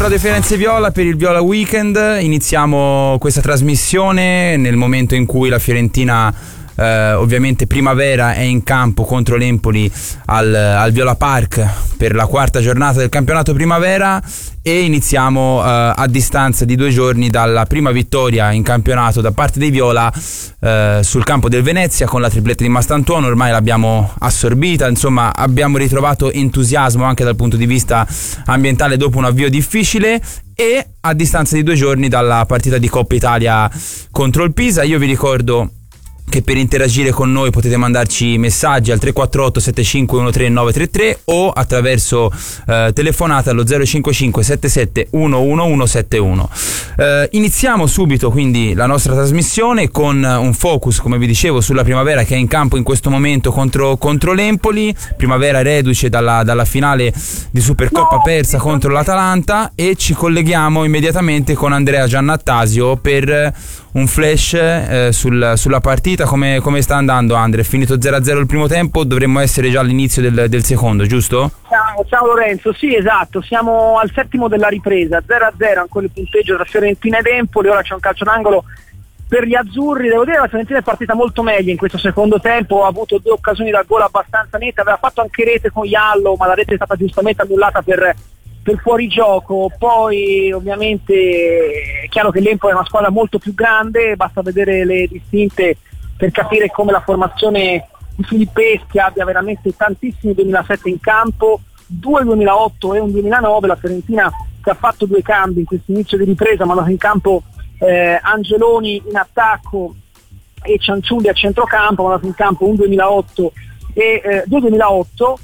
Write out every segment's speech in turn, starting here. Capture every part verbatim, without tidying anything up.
Radio Firenze Viola per il Viola Weekend. Iniziamo questa trasmissione nel momento in cui la Fiorentina eh, ovviamente Primavera è in campo contro l'Empoli al, al Viola Park per la quarta giornata del campionato Primavera, e iniziamo eh, a distanza di due giorni dalla prima vittoria in campionato da parte dei Viola eh, sul campo del Venezia con la tripletta di Mastantuono. Ormai l'abbiamo assorbita, insomma abbiamo ritrovato entusiasmo anche dal punto di vista ambientale dopo un avvio difficile, e a distanza di due giorni dalla partita di Coppa Italia contro il Pisa. Io vi ricordo che per interagire con noi potete mandarci messaggi al tre quattro otto sette cinque uno tre nove tre tre o attraverso eh, telefonata allo zero cinque cinque sette sette uno uno uno sette uno. Eh, iniziamo subito quindi la nostra trasmissione con un focus, come vi dicevo, sulla Primavera che è in campo in questo momento contro, contro l'Empoli. Primavera reduce dalla, dalla finale di Supercoppa persa contro l'Atalanta, e ci colleghiamo immediatamente con Andrea Giannattasio per un flash eh, sul, sulla partita. Come, come sta andando, Andre? È finito zero a zero il primo tempo, dovremmo essere già all'inizio del, del secondo, giusto? Ciao, ciao Lorenzo, sì esatto, siamo al settimo della ripresa, zero a zero ancora il punteggio tra Fiorentina ed Empoli. Ora c'è un calcio d'angolo per gli azzurri. Devo dire che la Fiorentina è partita molto meglio in questo secondo tempo, ha avuto due occasioni da gol abbastanza nette, aveva fatto anche rete con Iallo, ma la rete è stata giustamente annullata per per fuorigioco. Poi ovviamente è chiaro che l'Empoli è una squadra molto più grande, basta vedere le distinte per capire come la formazione di Filippeschi abbia veramente tantissimi duemilasette in campo, due duemilaotto e un duemilanove. La Fiorentina che ha fatto due cambi in questo inizio di ripresa, ma ha dato in campo eh, Angeloni in attacco e Cianciulli a centrocampo, ma ha dato in campo un duemilaotto e eh, due duemilaotto,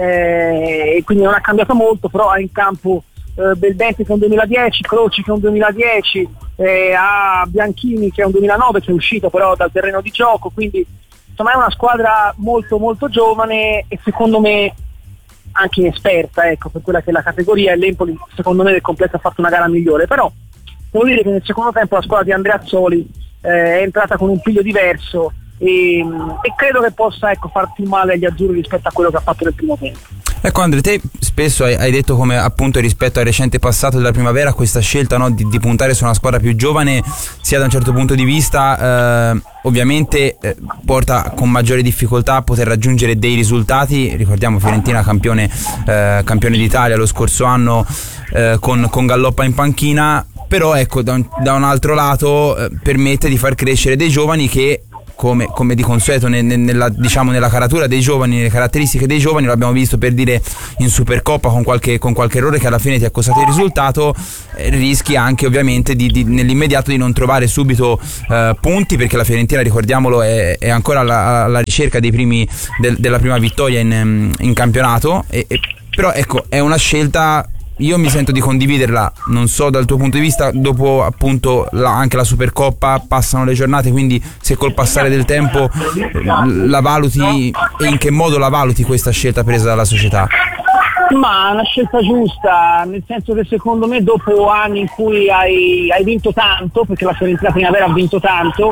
e quindi non ha cambiato molto, però ha in campo eh, Beldetti che è un duemiladieci, Croci che è un duemiladieci, eh, ha Bianchini che è un duemilanove che è uscito però dal terreno di gioco, quindi insomma è una squadra molto molto giovane e secondo me anche inesperta, ecco, per quella che è la categoria. E l'Empoli secondo me del completo ha fatto una gara migliore, però devo dire che nel secondo tempo la squadra di Andrea Azzoli eh, è entrata con un piglio diverso e, e credo che possa, ecco, far più male agli azzurri rispetto a quello che ha fatto nel primo tempo. Ecco Andre, te spesso hai, hai detto come appunto rispetto al recente passato della Primavera questa scelta, no, di, di puntare su una squadra più giovane sia da un certo punto di vista eh, ovviamente eh, porta con maggiore difficoltà a poter raggiungere dei risultati. Ricordiamo Fiorentina campione, eh, campione d'Italia lo scorso anno eh, con, con Galloppa in panchina, però ecco da un, da un altro lato eh, permette di far crescere dei giovani che Come, come di consueto ne, ne, nella, diciamo, nella caratura dei giovani, nelle caratteristiche dei giovani, lo abbiamo visto per dire in Supercoppa con qualche, con qualche errore che alla fine ti ha costato il risultato, eh, rischi anche ovviamente di, di, nell'immediato di non trovare subito eh, punti, perché la Fiorentina, ricordiamolo, è, è ancora alla, alla ricerca dei primi, del, della prima vittoria in, in campionato, e, e, però ecco è una scelta. Io mi sento di condividerla, non so dal tuo punto di vista, dopo appunto la, anche la Supercoppa, passano le giornate, quindi se col passare del tempo la valuti, e in che modo la valuti questa scelta presa dalla società? Ma è una scelta giusta, nel senso che secondo me dopo anni in cui hai, hai vinto tanto, perché la Fiorentina Primavera ha vinto tanto,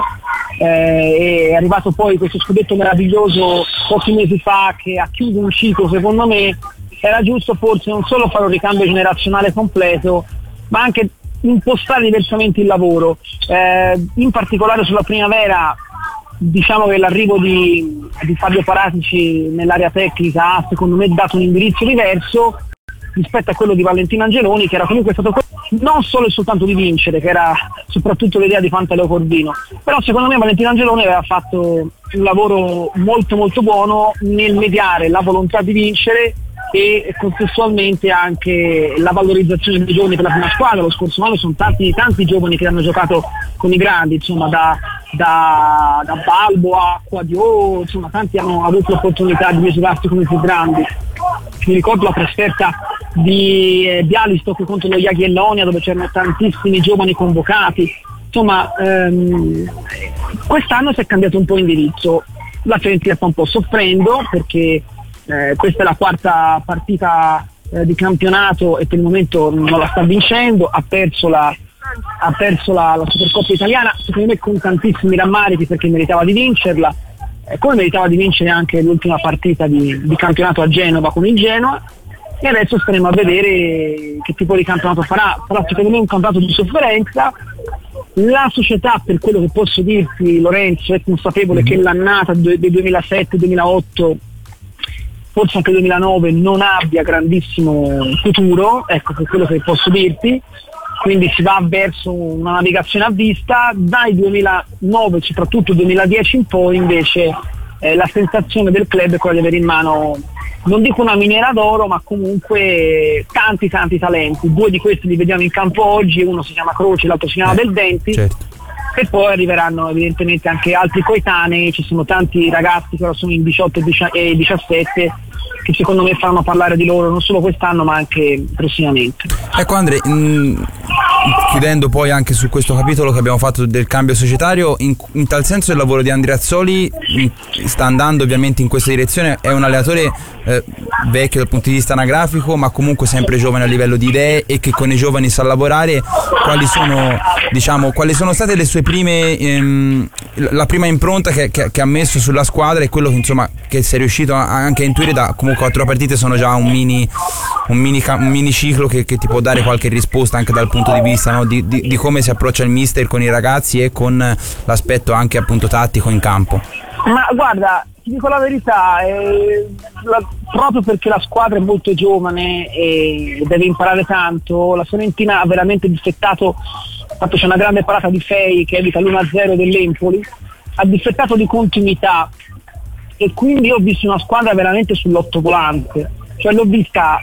eh, è arrivato poi questo scudetto meraviglioso pochi mesi fa che ha chiuso un ciclo, secondo me era giusto forse non solo fare un ricambio generazionale completo, ma anche impostare diversamente il lavoro. Eh, in particolare sulla Primavera, diciamo che l'arrivo di, di Fabio Paratici nell'area tecnica ha secondo me dato un indirizzo diverso rispetto a quello di Valentino Angeloni, che era comunque stato non solo e soltanto di vincere, che era soprattutto l'idea di Pantaleo Corvino, però secondo me Valentino Angeloni aveva fatto un lavoro molto molto buono nel mediare la volontà di vincere e contestualmente anche la valorizzazione dei giovani per la prima squadra. Lo scorso anno sono tanti, tanti giovani che hanno giocato con i grandi, insomma da, da, da Balbo a Quadio, insomma tanti hanno avuto l'opportunità di misurarsi come i più grandi. Mi ricordo la trasferta di eh, Bialystok contro lo Jagiellonia, dove c'erano tantissimi giovani convocati. Insomma ehm, quest'anno si è cambiato un po' indirizzo, la Fiorentina sta un po' soffrendo perché Eh, questa è la quarta partita eh, di campionato e per il momento non la sta vincendo, ha perso la, ha perso la, la Supercoppa italiana, secondo me con tantissimi rammarichi, perché meritava di vincerla, eh, come meritava di vincere anche l'ultima partita di, di campionato a Genova con il Genoa, e adesso staremo a vedere che tipo di campionato farà. Però secondo me è un campionato di sofferenza. La società, per quello che posso dirti, Lorenzo, è consapevole mm-hmm. che l'annata del duemilasette duemilaotto, forse anche duemilanove, non abbia grandissimo futuro, ecco, per quello che posso dirti, quindi si va verso una navigazione a vista. Dal duemilanove, soprattutto duemiladieci in poi, invece eh, la sensazione del club è quella di avere in mano, non dico una miniera d'oro, ma comunque tanti tanti talenti. Due di questi li vediamo in campo oggi, uno si chiama Croce, l'altro si chiama eh, Beldenti, certo. E poi arriveranno evidentemente anche altri coetanei. Ci sono tanti ragazzi che ora sono in diciotto e diciassette che secondo me faranno parlare di loro non solo quest'anno ma anche prossimamente. Ecco Andre, mh, chiudendo poi anche su questo capitolo che abbiamo fatto del cambio societario, in, in tal senso il lavoro di Andrea Azzoli mh, sta andando ovviamente in questa direzione. È un allenatore eh, vecchio dal punto di vista anagrafico, ma comunque sempre giovane a livello di idee e che con i giovani sa lavorare. Quali sono, diciamo, quali sono state le sue prime ehm, la prima impronta che, che, che ha messo sulla squadra, e quello che insomma che si è riuscito anche a intuire da comunque quattro partite sono già un mini un mini, un mini ciclo che, che ti può dare qualche risposta anche dal punto di vista, no? di, di, di come si approccia il mister con i ragazzi e con l'aspetto anche appunto tattico in campo. Ma guarda, ti dico la verità, eh, la, proprio perché la squadra è molto giovane e deve imparare tanto, la Fiorentina ha veramente difettato, infatti c'è una grande parata di Fei che evita l'uno a zero dell'Empoli, ha difettato di continuità, e quindi ho visto una squadra veramente sull'ottovolante, cioè l'ho vista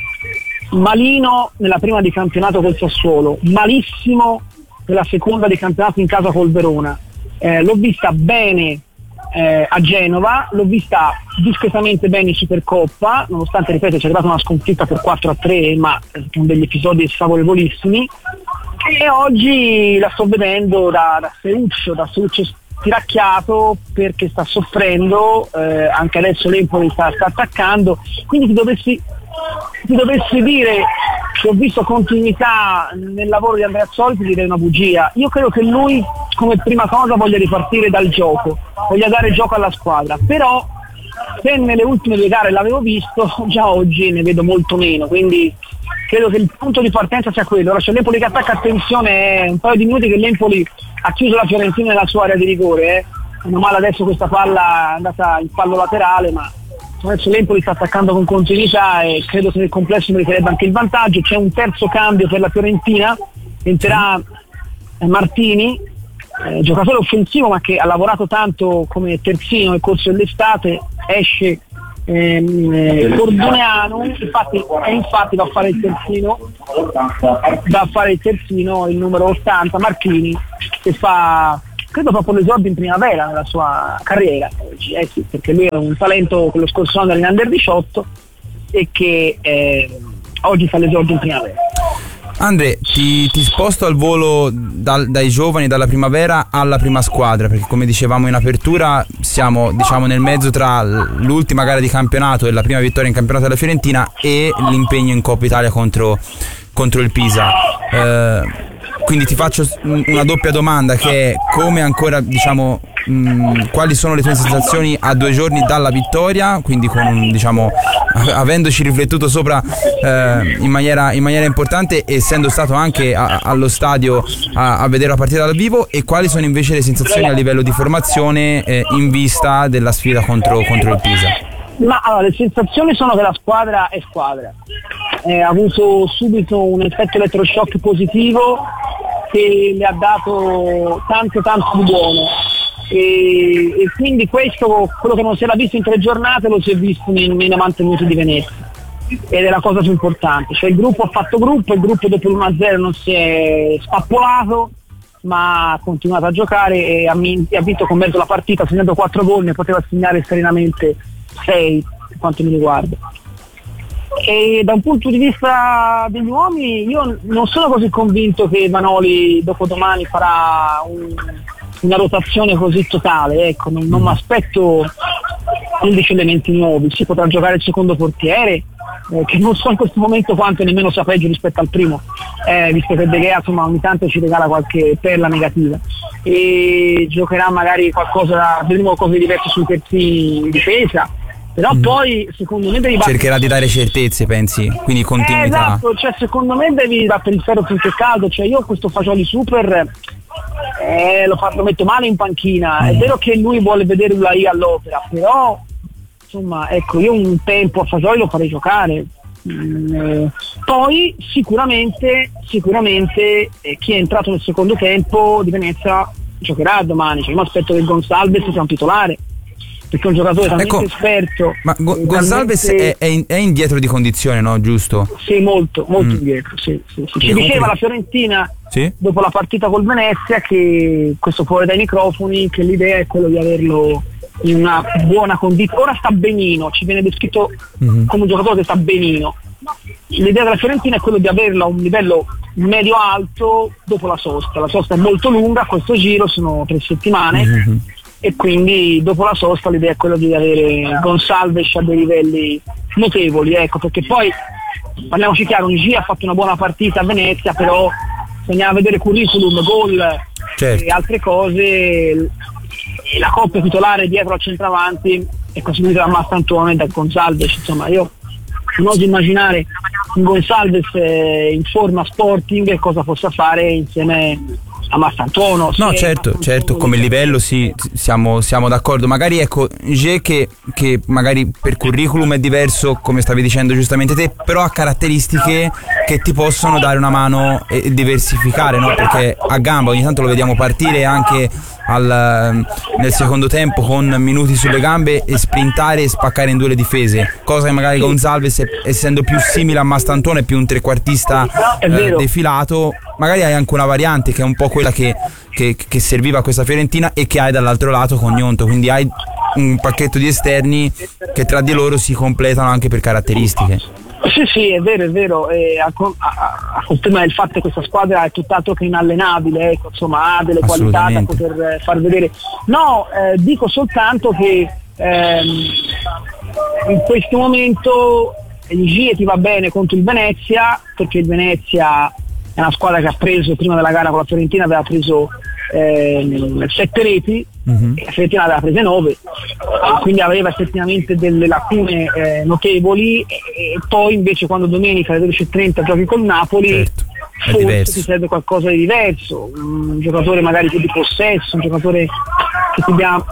malino nella prima di campionato col Sassuolo, malissimo nella seconda di campionato in casa col Verona, eh, l'ho vista bene eh, a Genova, l'ho vista discretamente bene in Supercoppa, nonostante, ripeto, c'è stata una sconfitta per quattro a tre, ma con degli episodi sfavorevolissimi, e oggi la sto vedendo da, da Seuccio, da Seuccio tiracchiato, perché sta soffrendo, eh, anche adesso l'Empoli sta, sta attaccando, quindi ti dovessi, ti dovessi dire che ho visto continuità nel lavoro di Andrea Azzoli, ti direi una bugia. Io credo che lui come prima cosa voglia ripartire dal gioco, voglia dare gioco alla squadra, però se nelle ultime due gare l'avevo visto, già oggi ne vedo molto meno, quindi credo che il punto di partenza sia quello. Ora c'è l'Empoli che attacca, attenzione, è un paio di minuti che l'Empoli ha chiuso la Fiorentina nella sua area di rigore, eh. meno male adesso questa palla è andata in fallo laterale, ma adesso l'Empoli sta attaccando con continuità e credo che nel complesso meriterebbe anche il vantaggio. C'è un terzo cambio per la Fiorentina, entrerà eh, Martini, eh, giocatore offensivo ma che ha lavorato tanto come terzino nel corso dell'estate, esce ehm, eh, Cordoneano, infatti, e infatti va a fare il terzino va a fare il terzino il numero ottanta Marchini, che fa credo proprio l'esordio in primavera nella sua carriera oggi, eh sì, perché lui era un talento quello scorso anno in under diciotto e che eh, oggi fa l'esordio in primavera. Andre, ti, ti sposto al volo dal, dai giovani, dalla primavera alla prima squadra, perché come dicevamo in apertura siamo, diciamo, nel mezzo tra l'ultima gara di campionato e la prima vittoria in campionato della Fiorentina e l'impegno in Coppa Italia contro, contro il Pisa. Eh, quindi ti faccio una doppia domanda, che è come ancora, diciamo, mh, quali sono le tue sensazioni a due giorni dalla vittoria, quindi con, diciamo, avendoci riflettuto sopra eh, in maniera in maniera importante, essendo stato anche a, allo stadio a, a vedere la partita dal vivo, e quali sono invece le sensazioni a livello di formazione eh, in vista della sfida contro, contro il Pisa? Ma allora, le sensazioni sono che la squadra è squadra, eh, ha avuto subito un effetto elettroshock positivo che le ha dato tanto tanto di buono, e, e quindi questo, quello che non si era visto in tre giornate, lo si è visto nei, nei novanta minuti di Venezia, ed è la cosa più importante. Cioè il gruppo ha fatto gruppo, il gruppo dopo l'uno a zero non si è spappolato, ma ha continuato a giocare e ha, ha vinto con mezzo la partita, segnando quattro gol, ne poteva segnare serenamente sei per quanto mi riguarda. E da un punto di vista degli uomini io non sono così convinto che Vanoli dopodomani farà un, una rotazione così totale, ecco, non, non mi aspetto undici elementi nuovi. Si potrà giocare il secondo portiere, eh, che non so in questo momento quanto, nemmeno sa peggio rispetto al primo, eh, visto che De Gea insomma ogni tanto ci regala qualche perla negativa, e giocherà magari qualcosa, vedremo cose diverse sui terzini in difesa. Però mm. poi secondo me devi battere... cercherà di dare certezze, pensi, quindi continuità. Eh, esatto, cioè secondo me devi battere il ferro finché è caldo, cioè io questo Fagioli super eh, lo, fa, lo metto male in panchina, mm. è vero che lui vuole vedere Ulai all'opera, però insomma ecco, io un tempo a Fagioli lo farei giocare. Mm, eh, poi sicuramente sicuramente eh, chi è entrato nel secondo tempo di Venezia giocherà domani, cioè io mi aspetto che Gonsalves sia un titolare, perché è un giocatore talmente ecco, esperto. Ma Go- Gonsalves talmente... è, è, in, è indietro di condizione, no? Giusto? Sì, molto, molto mm. indietro. Sì, sì, sì. Ci diceva la Fiorentina sì? dopo la partita col Venezia che questo fuori dai microfoni, che l'idea è quello di averlo in una buona condizione. Ora sta benino, ci viene descritto mm-hmm. come un giocatore che sta benino. L'idea della Fiorentina è quello di averlo a un livello medio-alto dopo la sosta. La sosta è molto lunga, questo giro sono tre settimane mm-hmm. e quindi dopo la sosta l'idea è quella di avere Gonsalves a dei livelli notevoli, ecco, perché poi parliamoci chiaro, Nigi ha fatto una buona partita a Venezia, però bisognava vedere curriculum, gol certo. e altre cose, e la coppia titolare dietro al centravanti è costituita da Mastantone e da Gonsalves, insomma io non oso immaginare un Gonsalves in forma Sporting cosa possa fare insieme a Mastantuono. No, certo, certo, come livello sì, siamo, siamo d'accordo. Magari ecco, G che, che magari per curriculum è diverso, come stavi dicendo giustamente te, però ha caratteristiche che ti possono dare una mano e diversificare, no? Perché a gamba ogni tanto lo vediamo partire anche al, nel secondo tempo con minuti sulle gambe e sprintare e spaccare in due le difese, cosa che magari Gonsalves, essendo più simile a Mastantone, più un trequartista eh, defilato, magari hai anche una variante che è un po' quella che, che, che serviva a questa Fiorentina e che hai dall'altro lato con Gnonto, quindi hai un pacchetto di esterni che tra di loro si completano anche per caratteristiche. Sì, sì, è vero, è vero, e a, a, a conferma del fatto che questa squadra è tutt'altro che inallenabile, ecco, insomma ha delle qualità da poter far vedere. No, eh, dico soltanto che ehm, in questo momento Ligie ti va bene contro il Venezia, perché il Venezia è una squadra che ha preso prima della gara con la Fiorentina, aveva preso eh, sette reti, mm-hmm. e la Fiorentina aveva prese nove, quindi aveva effettivamente delle lacune eh, notevoli, e, e poi invece quando domenica alle dodici e trenta giochi col Napoli, certo, forse ti serve qualcosa di diverso, un giocatore magari più di possesso, un giocatore che ti dia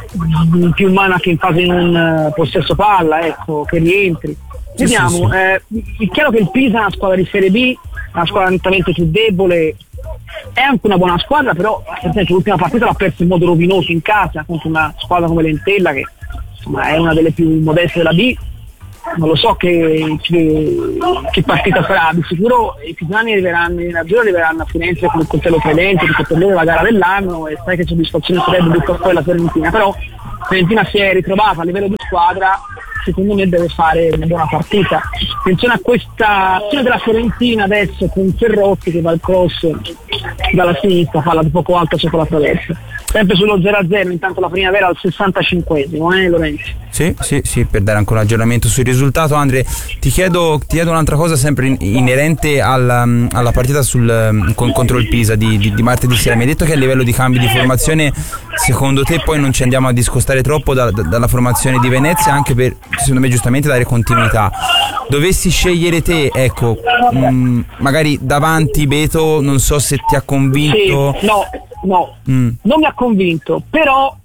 più mano che in fase in un possesso palla, ecco, che rientri. Vediamo, sì, sì, sì. Eh, è chiaro che il Pisa è una squadra di Serie B, una squadra nettamente più debole, è anche una buona squadra, però l'ultima partita l'ha persa in modo rovinoso in casa contro una squadra come l'Entella, che insomma è una delle più modeste della B. Non lo so che, che, che partita sarà, di sicuro i pisani arriveranno in Azzurro, arriveranno a Firenze con il coltello credente, perché per loro è la gara dell'anno e sai che soddisfazione sarebbe buttare poi la Fiorentina, però la Fiorentina si è ritrovata a livello di squadra, secondo me deve fare una buona partita. Attenzione a questa azione della Fiorentina adesso con Ferrotti che va al cross dalla sinistra, palla di poco alta sopra la traversa, sempre sullo zero a zero, intanto la primavera al sessantacinquesimo, eh Lorenzo? Sì, sì, sì, per dare ancora un aggiornamento sul risultato. Andre, ti chiedo, ti chiedo un'altra cosa sempre in, inerente alla, alla partita sul, con, contro il Pisa di, di, di martedì sera. Mi hai detto che a livello di cambi di formazione secondo te poi non ci andiamo a discostare troppo da, da, dalla formazione di Venezia, anche per, secondo me, giustamente dare continuità. Dovessi scegliere te, ecco, mh, magari davanti Beto, non so se ti ha convinto. Sì, no, no, mm. non mi ha convinto, però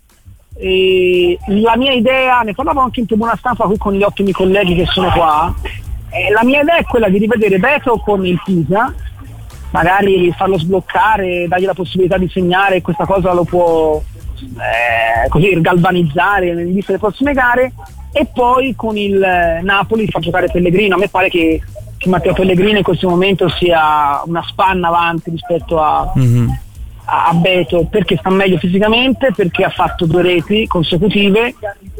eh, la mia idea, ne parlavo anche in tribuna stampa qui con gli ottimi colleghi che sono qua, eh, la mia idea è quella di rivedere Beto con il Pisa, magari farlo sbloccare, dargli la possibilità di segnare, questa cosa lo può eh, così galvanizzare nelle viste delle prossime gare, e poi con il Napoli fa giocare Pellegrino. A me pare che, che Matteo Pellegrino in questo momento sia una spanna avanti rispetto a, mm-hmm. a, a Beto, perché sta meglio fisicamente, perché ha fatto due reti consecutive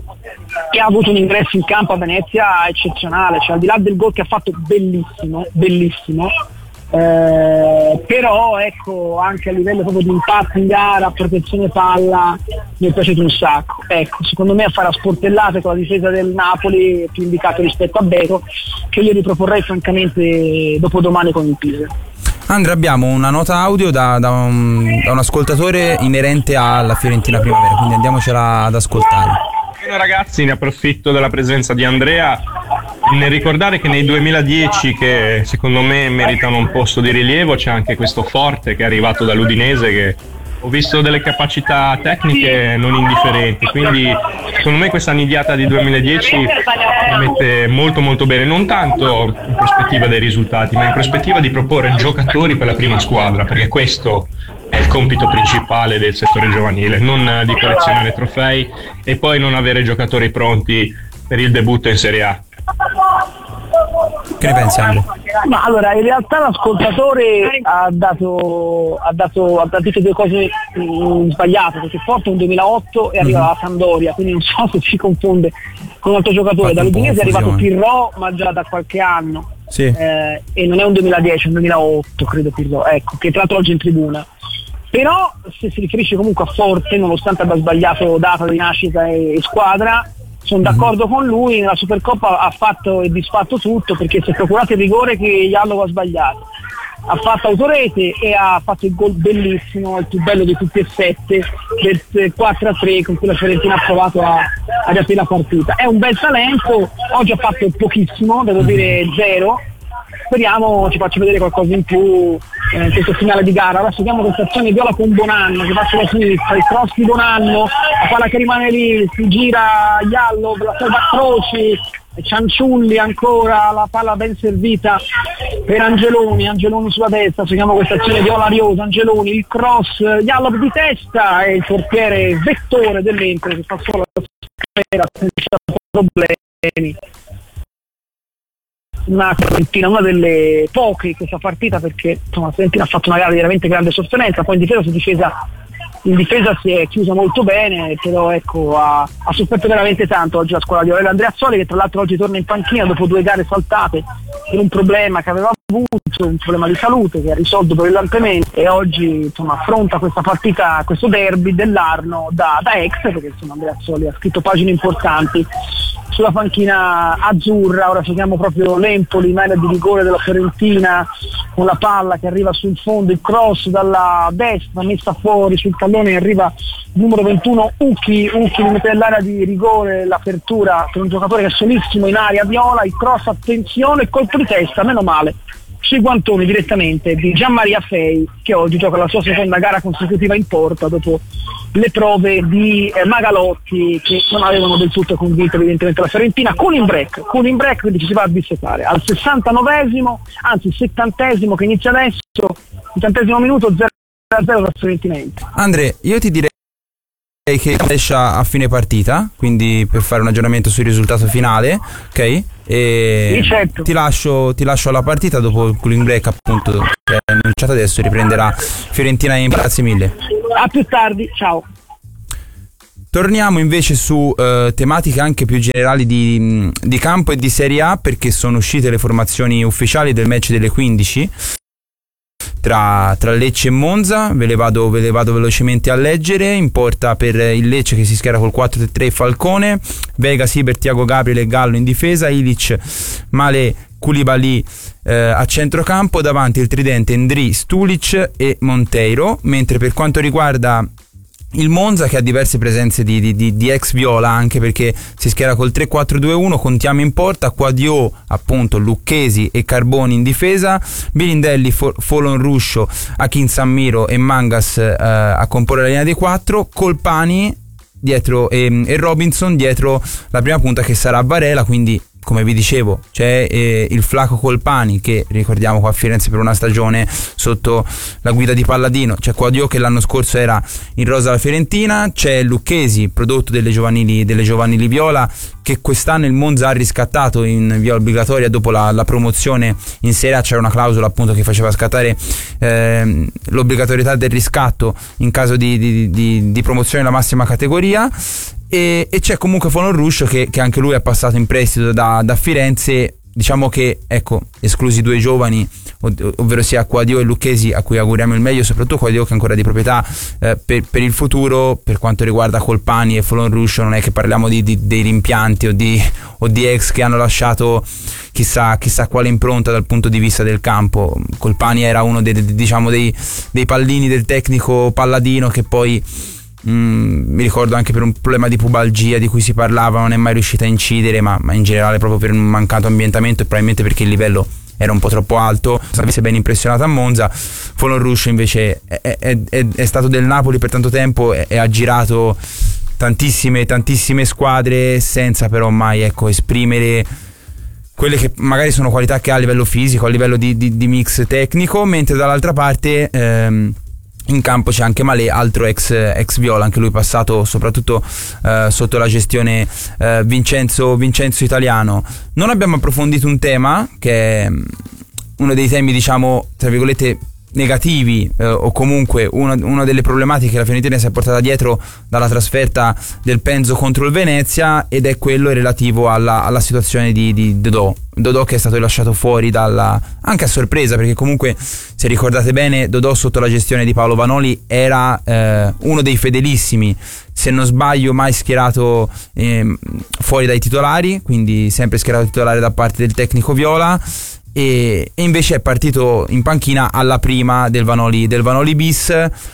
e ha avuto un ingresso in campo a Venezia eccezionale, cioè al di là del gol che ha fatto bellissimo, bellissimo, Eh, però ecco, anche a livello proprio di impatto in gara, protezione palla, mi è piaciuto un sacco. Ecco, secondo me a fare a sportellate con la difesa del Napoli è più indicato rispetto a Beto, che io riproporrei francamente dopodomani con il Pisa. Andrea, abbiamo una nota audio da, da, un, da un ascoltatore inerente alla Fiorentina Primavera, quindi andiamocela ad ascoltare. Buongiorno ragazzi, ne approfitto della presenza di Andrea nel ricordare che nei duemiladieci, che secondo me meritano un posto di rilievo, c'è anche questo Forte che è arrivato dall'Udinese, che ho visto delle capacità tecniche non indifferenti, quindi secondo me questa nidiata di duemiladieci mi mette molto molto bene, non tanto in prospettiva dei risultati, ma in prospettiva di proporre giocatori per la prima squadra, perché questo è il compito principale del settore giovanile, non di collezionare trofei e poi non avere giocatori pronti per il debutto in Serie A. Che ne pensi, Andrea? Ma allora, in realtà l'ascoltatore ha dato ha dato ha detto due cose mh, sbagliate, perché Forte è un duemilaotto e arriva Mhm. dalla Sampdoria, quindi non so se si confonde con un altro giocatore. Fatto un po' Dall'Udinese è arrivato confusione. Pirro, ma già da qualche anno. Sì. Eh, e non è un duemiladieci, è un duemilaotto credo Pirlo, ecco, che tra l'altro oggi è in tribuna. Però se si riferisce comunque a Forte, nonostante abbia sbagliato data di nascita e, e squadra, sono d'accordo con lui, nella Supercoppa ha fatto e disfatto tutto, perché si è procurato il rigore che Jallo ha sbagliato, ha fatto autorete e ha fatto il gol bellissimo, il più bello di tutti e sette, del quattro a tre con cui la Fiorentina ha provato a, a riaprire la partita. È un bel talento, oggi ha fatto pochissimo, devo dire zero. Speriamo ci faccia vedere qualcosa in più eh, in questo finale di gara. Adesso vediamo questa azione Viola con Bonanno che va sulla sinistra, il cross di Bonanno, la palla che rimane lì, si gira Jallo, la salva Croci, Cianciulli ancora, la palla ben servita per Angeloni, Angeloni sulla destra, seguiamo questa azione Viola Ariosa, Angeloni, il cross, Jallo di testa e il portiere vettore dell'Empoli che fa solo la sfera senza problemi. Una Fiorentina, una delle poche in questa partita, perché insomma la Fiorentina ha fatto una gara di veramente grande sofferenza, poi in difesa si è difesa in difesa si è chiusa molto bene, però ecco ha, ha sofferto veramente tanto oggi la squadra di Aurelio Andreazzoli, che tra l'altro oggi torna in panchina dopo due gare saltate per un problema che aveva avuto, un problema di salute che ha risolto brillantemente, e oggi insomma affronta questa partita, questo derby dell'Arno da, da ex, perché insomma Andreazzoli ha scritto pagine importanti sulla panchina azzurra. Ora seguiamo proprio l'Empoli in area di rigore della Fiorentina, con la palla che arriva sul fondo, il cross dalla destra messa fuori sul tallone, arriva il numero ventuno Uchi, Uchi limite dell'area di rigore, l'apertura per un giocatore che è solissimo in area viola, il cross, attenzione, colpo di testa, meno male, sui guantoni direttamente di Gianmaria Fei, che oggi gioca la sua seconda gara consecutiva in porta dopo le prove di eh, Magalotti, che non avevano del tutto convinto evidentemente la Fiorentina. Cooling break, cooling break, quindi ci si va a dissettare al sessantanovesimo, anzi settantesimo che inizia adesso, settantesimo minuto, zero a zero per Fiorentina. Andre, io ti direi che esce a fine partita, quindi per fare un aggiornamento sul risultato finale, ok? E sì, certo. ti lascio ti lascio alla partita dopo il cooling break, appunto, che è annunciato adesso, riprenderà Fiorentina in. Grazie mille. A più tardi, ciao. Torniamo invece su eh, tematiche anche più generali di, di campo e di Serie A, perché sono uscite le formazioni ufficiali del match delle quindici tra, tra Lecce e Monza. Ve le, vado, ve le vado velocemente a leggere. In porta per il Lecce, che si schiera col quattro tre tre, Falcone, Vega, Siber, Tiago Gabriele e Gallo in difesa, Ilic, Male, Koulibaly eh, a centrocampo, davanti il tridente Ndri, Stulic e Monteiro. Mentre per quanto riguarda il Monza, che ha diverse presenze di, di, di, di ex viola, anche perché si schiera col tre quattro due uno, contiamo in porta Quadio, appunto, Lucchesi e Carboni in difesa, Birindelli, Fo- Folon Ruscio, Akin Sammiro e Mangas eh, a comporre la linea dei quattro, Colpani dietro e, e Robinson dietro la prima punta, che sarà Varela. Quindi, come vi dicevo, c'è eh, il Flaco Colpani, che ricordiamo qua a Firenze per una stagione sotto la guida di Palladino, c'è Quadio che l'anno scorso era in rosa alla Fiorentina, c'è Lucchesi, prodotto delle giovanili, delle giovanili viola, che quest'anno il Monza ha riscattato in via obbligatoria dopo la, la promozione in Serie A. C'era una clausola appunto che faceva scattare eh, l'obbligatorietà del riscatto in caso di, di, di, di promozione alla massima categoria. E, e c'è comunque Folon Ruscio, che, che anche lui è passato in prestito da, da Firenze. Diciamo che, ecco, esclusi due giovani, ov- ovvero sia Quadio e Lucchesi, a cui auguriamo il meglio, soprattutto Quadio, che è ancora di proprietà eh, per, per il futuro. Per quanto riguarda Colpani e Folon Ruscio, non è che parliamo di, di, dei rimpianti o di, o di ex che hanno lasciato chissà, chissà quale impronta dal punto di vista del campo. Colpani era uno dei, dei, diciamo dei, dei pallini del tecnico Palladino, che poi Mm, mi ricordo anche per un problema di pubalgia di cui si parlava, non è mai riuscita a incidere, ma, ma in generale proprio per un mancato ambientamento e probabilmente perché il livello era un po' troppo alto. Avesse ben impressionato a Monza. Folon Rouge invece è, è, è, è stato del Napoli per tanto tempo e, e ha girato tantissime tantissime squadre senza però mai, ecco, esprimere quelle che magari sono qualità che ha a livello fisico, a livello di, di, di mix tecnico, mentre dall'altra parte ehm, in campo c'è anche Malé, altro ex, ex Viola, anche lui passato soprattutto eh, sotto la gestione eh, Vincenzo, Vincenzo Italiano. Non abbiamo approfondito un tema che è uno dei temi, diciamo, tra virgolette negativi eh, o comunque una, una delle problematiche che la Fiorentina si è portata dietro dalla trasferta del Penzo contro il Venezia, ed è quello relativo alla, alla situazione di, di Dodò Dodò che è stato lasciato fuori dalla, anche a sorpresa, perché comunque, se ricordate bene, Dodò sotto la gestione di Paolo Vanoli era eh, uno dei fedelissimi, se non sbaglio mai schierato eh, fuori dai titolari, quindi sempre schierato titolare da parte del tecnico Viola. E, e invece è partito in panchina alla prima del Vanoli, del Vanoli bis.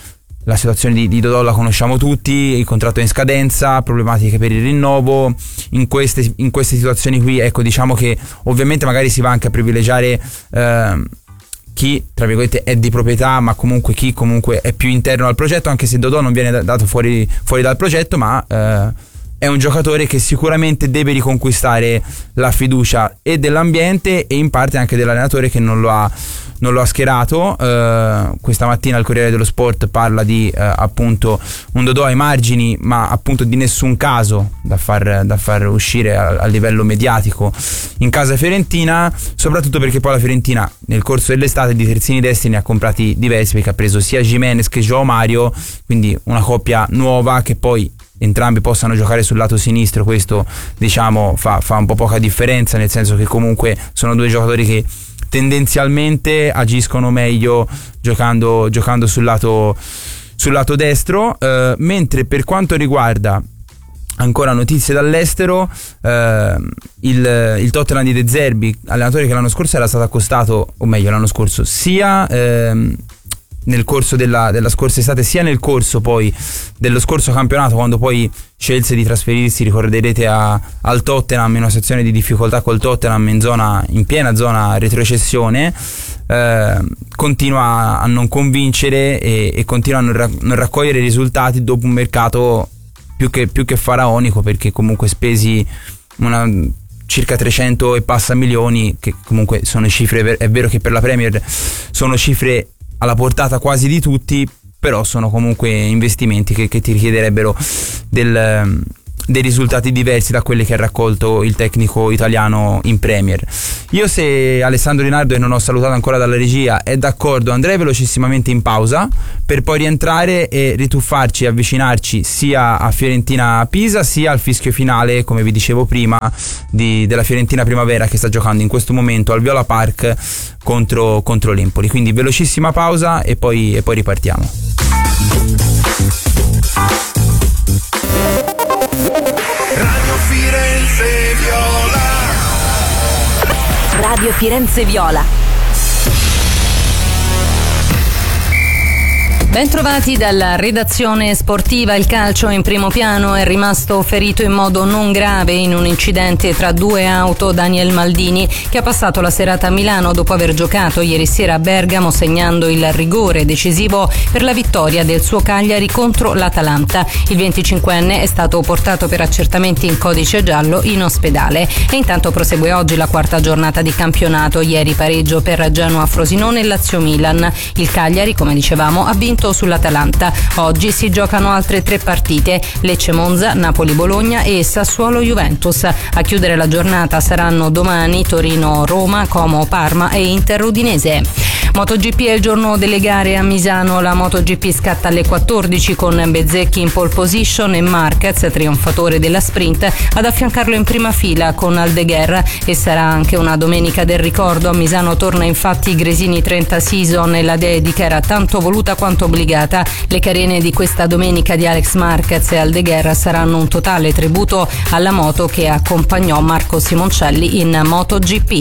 La situazione di, di Dodò la conosciamo tutti, il contratto è in scadenza, problematiche per il rinnovo. In queste, in queste situazioni qui, ecco, diciamo che ovviamente magari si va anche a privilegiare eh, chi, tra virgolette, è di proprietà, ma comunque chi comunque è più interno al progetto, anche se Dodò non viene dato fuori, fuori dal progetto, ma eh, è un giocatore che sicuramente deve riconquistare la fiducia e dell'ambiente e in parte anche dell'allenatore che non lo ha, non lo ha schierato. Uh, questa mattina il Corriere dello Sport parla di uh, appunto un Dodò ai margini, ma appunto di nessun caso da far, da far uscire a, a livello mediatico in casa fiorentina, soprattutto perché poi la Fiorentina nel corso dell'estate di terzini destri ne ha comprati diversi, perché ha preso sia Gimenez che João Mario, quindi una coppia nuova che poi entrambi possano giocare sul lato sinistro. Questo, diciamo, fa, fa un po' poca differenza, nel senso che comunque sono due giocatori che tendenzialmente agiscono meglio giocando, giocando sul lato, sul lato destro. Eh, mentre per quanto riguarda ancora notizie dall'estero, eh, il, il Tottenham di De Zerbi, allenatore che l'anno scorso era stato accostato, o meglio l'anno scorso sia ehm, nel corso della, della scorsa estate sia nel corso poi dello scorso campionato, quando poi scelse di trasferirsi, ricorderete, a, al Tottenham, in una situazione di difficoltà col Tottenham in zona, in piena zona retrocessione. Eh, continua a non convincere e, e continua a non, ra- non raccogliere risultati dopo un mercato più che, più che faraonico, perché comunque spesi una circa trecento e passa milioni, che comunque sono cifre, è vero che per la Premier sono cifre alla portata quasi di tutti, però sono comunque investimenti che, che ti richiederebbero del, dei risultati diversi da quelli che ha raccolto il tecnico italiano in Premier. Io, se Alessandro Rinaldo, e non ho salutato ancora dalla regia, è d'accordo, andrei velocissimamente in pausa per poi rientrare e rituffarci e avvicinarci sia a Fiorentina-Pisa sia al fischio finale, come vi dicevo prima, di, della Fiorentina Primavera, che sta giocando in questo momento al Viola Park contro, contro l'Empoli. Quindi velocissima pausa e poi, e poi ripartiamo. Radio Firenze Viola. Radio Firenze Viola. Bentrovati dalla redazione sportiva. Il calcio in primo piano. È rimasto ferito in modo non grave in un incidente tra due auto Daniel Maldini, che ha passato la serata a Milano dopo aver giocato ieri sera a Bergamo, segnando il rigore decisivo per la vittoria del suo Cagliari contro l'Atalanta. Il venticinquenne è stato portato per accertamenti in codice giallo in ospedale. E intanto prosegue oggi la quarta giornata di campionato. Ieri pareggio per Genoa-Frosinone e Lazio-Milan. Il Cagliari, come dicevamo, ha vinto sull'Atalanta. Oggi si giocano altre tre partite: Lecce-Monza, Napoli-Bologna e Sassuolo-Juventus. A chiudere la giornata saranno domani Torino-Roma, Como-Parma e Inter-Udinese. MotoGP è il giorno delle gare a Misano. La MotoGP scatta alle quattordici con Bezzecchi in pole position e Marquez, trionfatore della sprint, ad affiancarlo in prima fila con Aldeguer. E sarà anche una domenica del ricordo. A Misano torna infatti Gresini trenta Season e la dedica era tanto voluta quanto obbligata. Le carene di questa domenica di Alex Marquez e Aldeguer saranno un totale tributo alla moto che accompagnò Marco Simoncelli in MotoGP.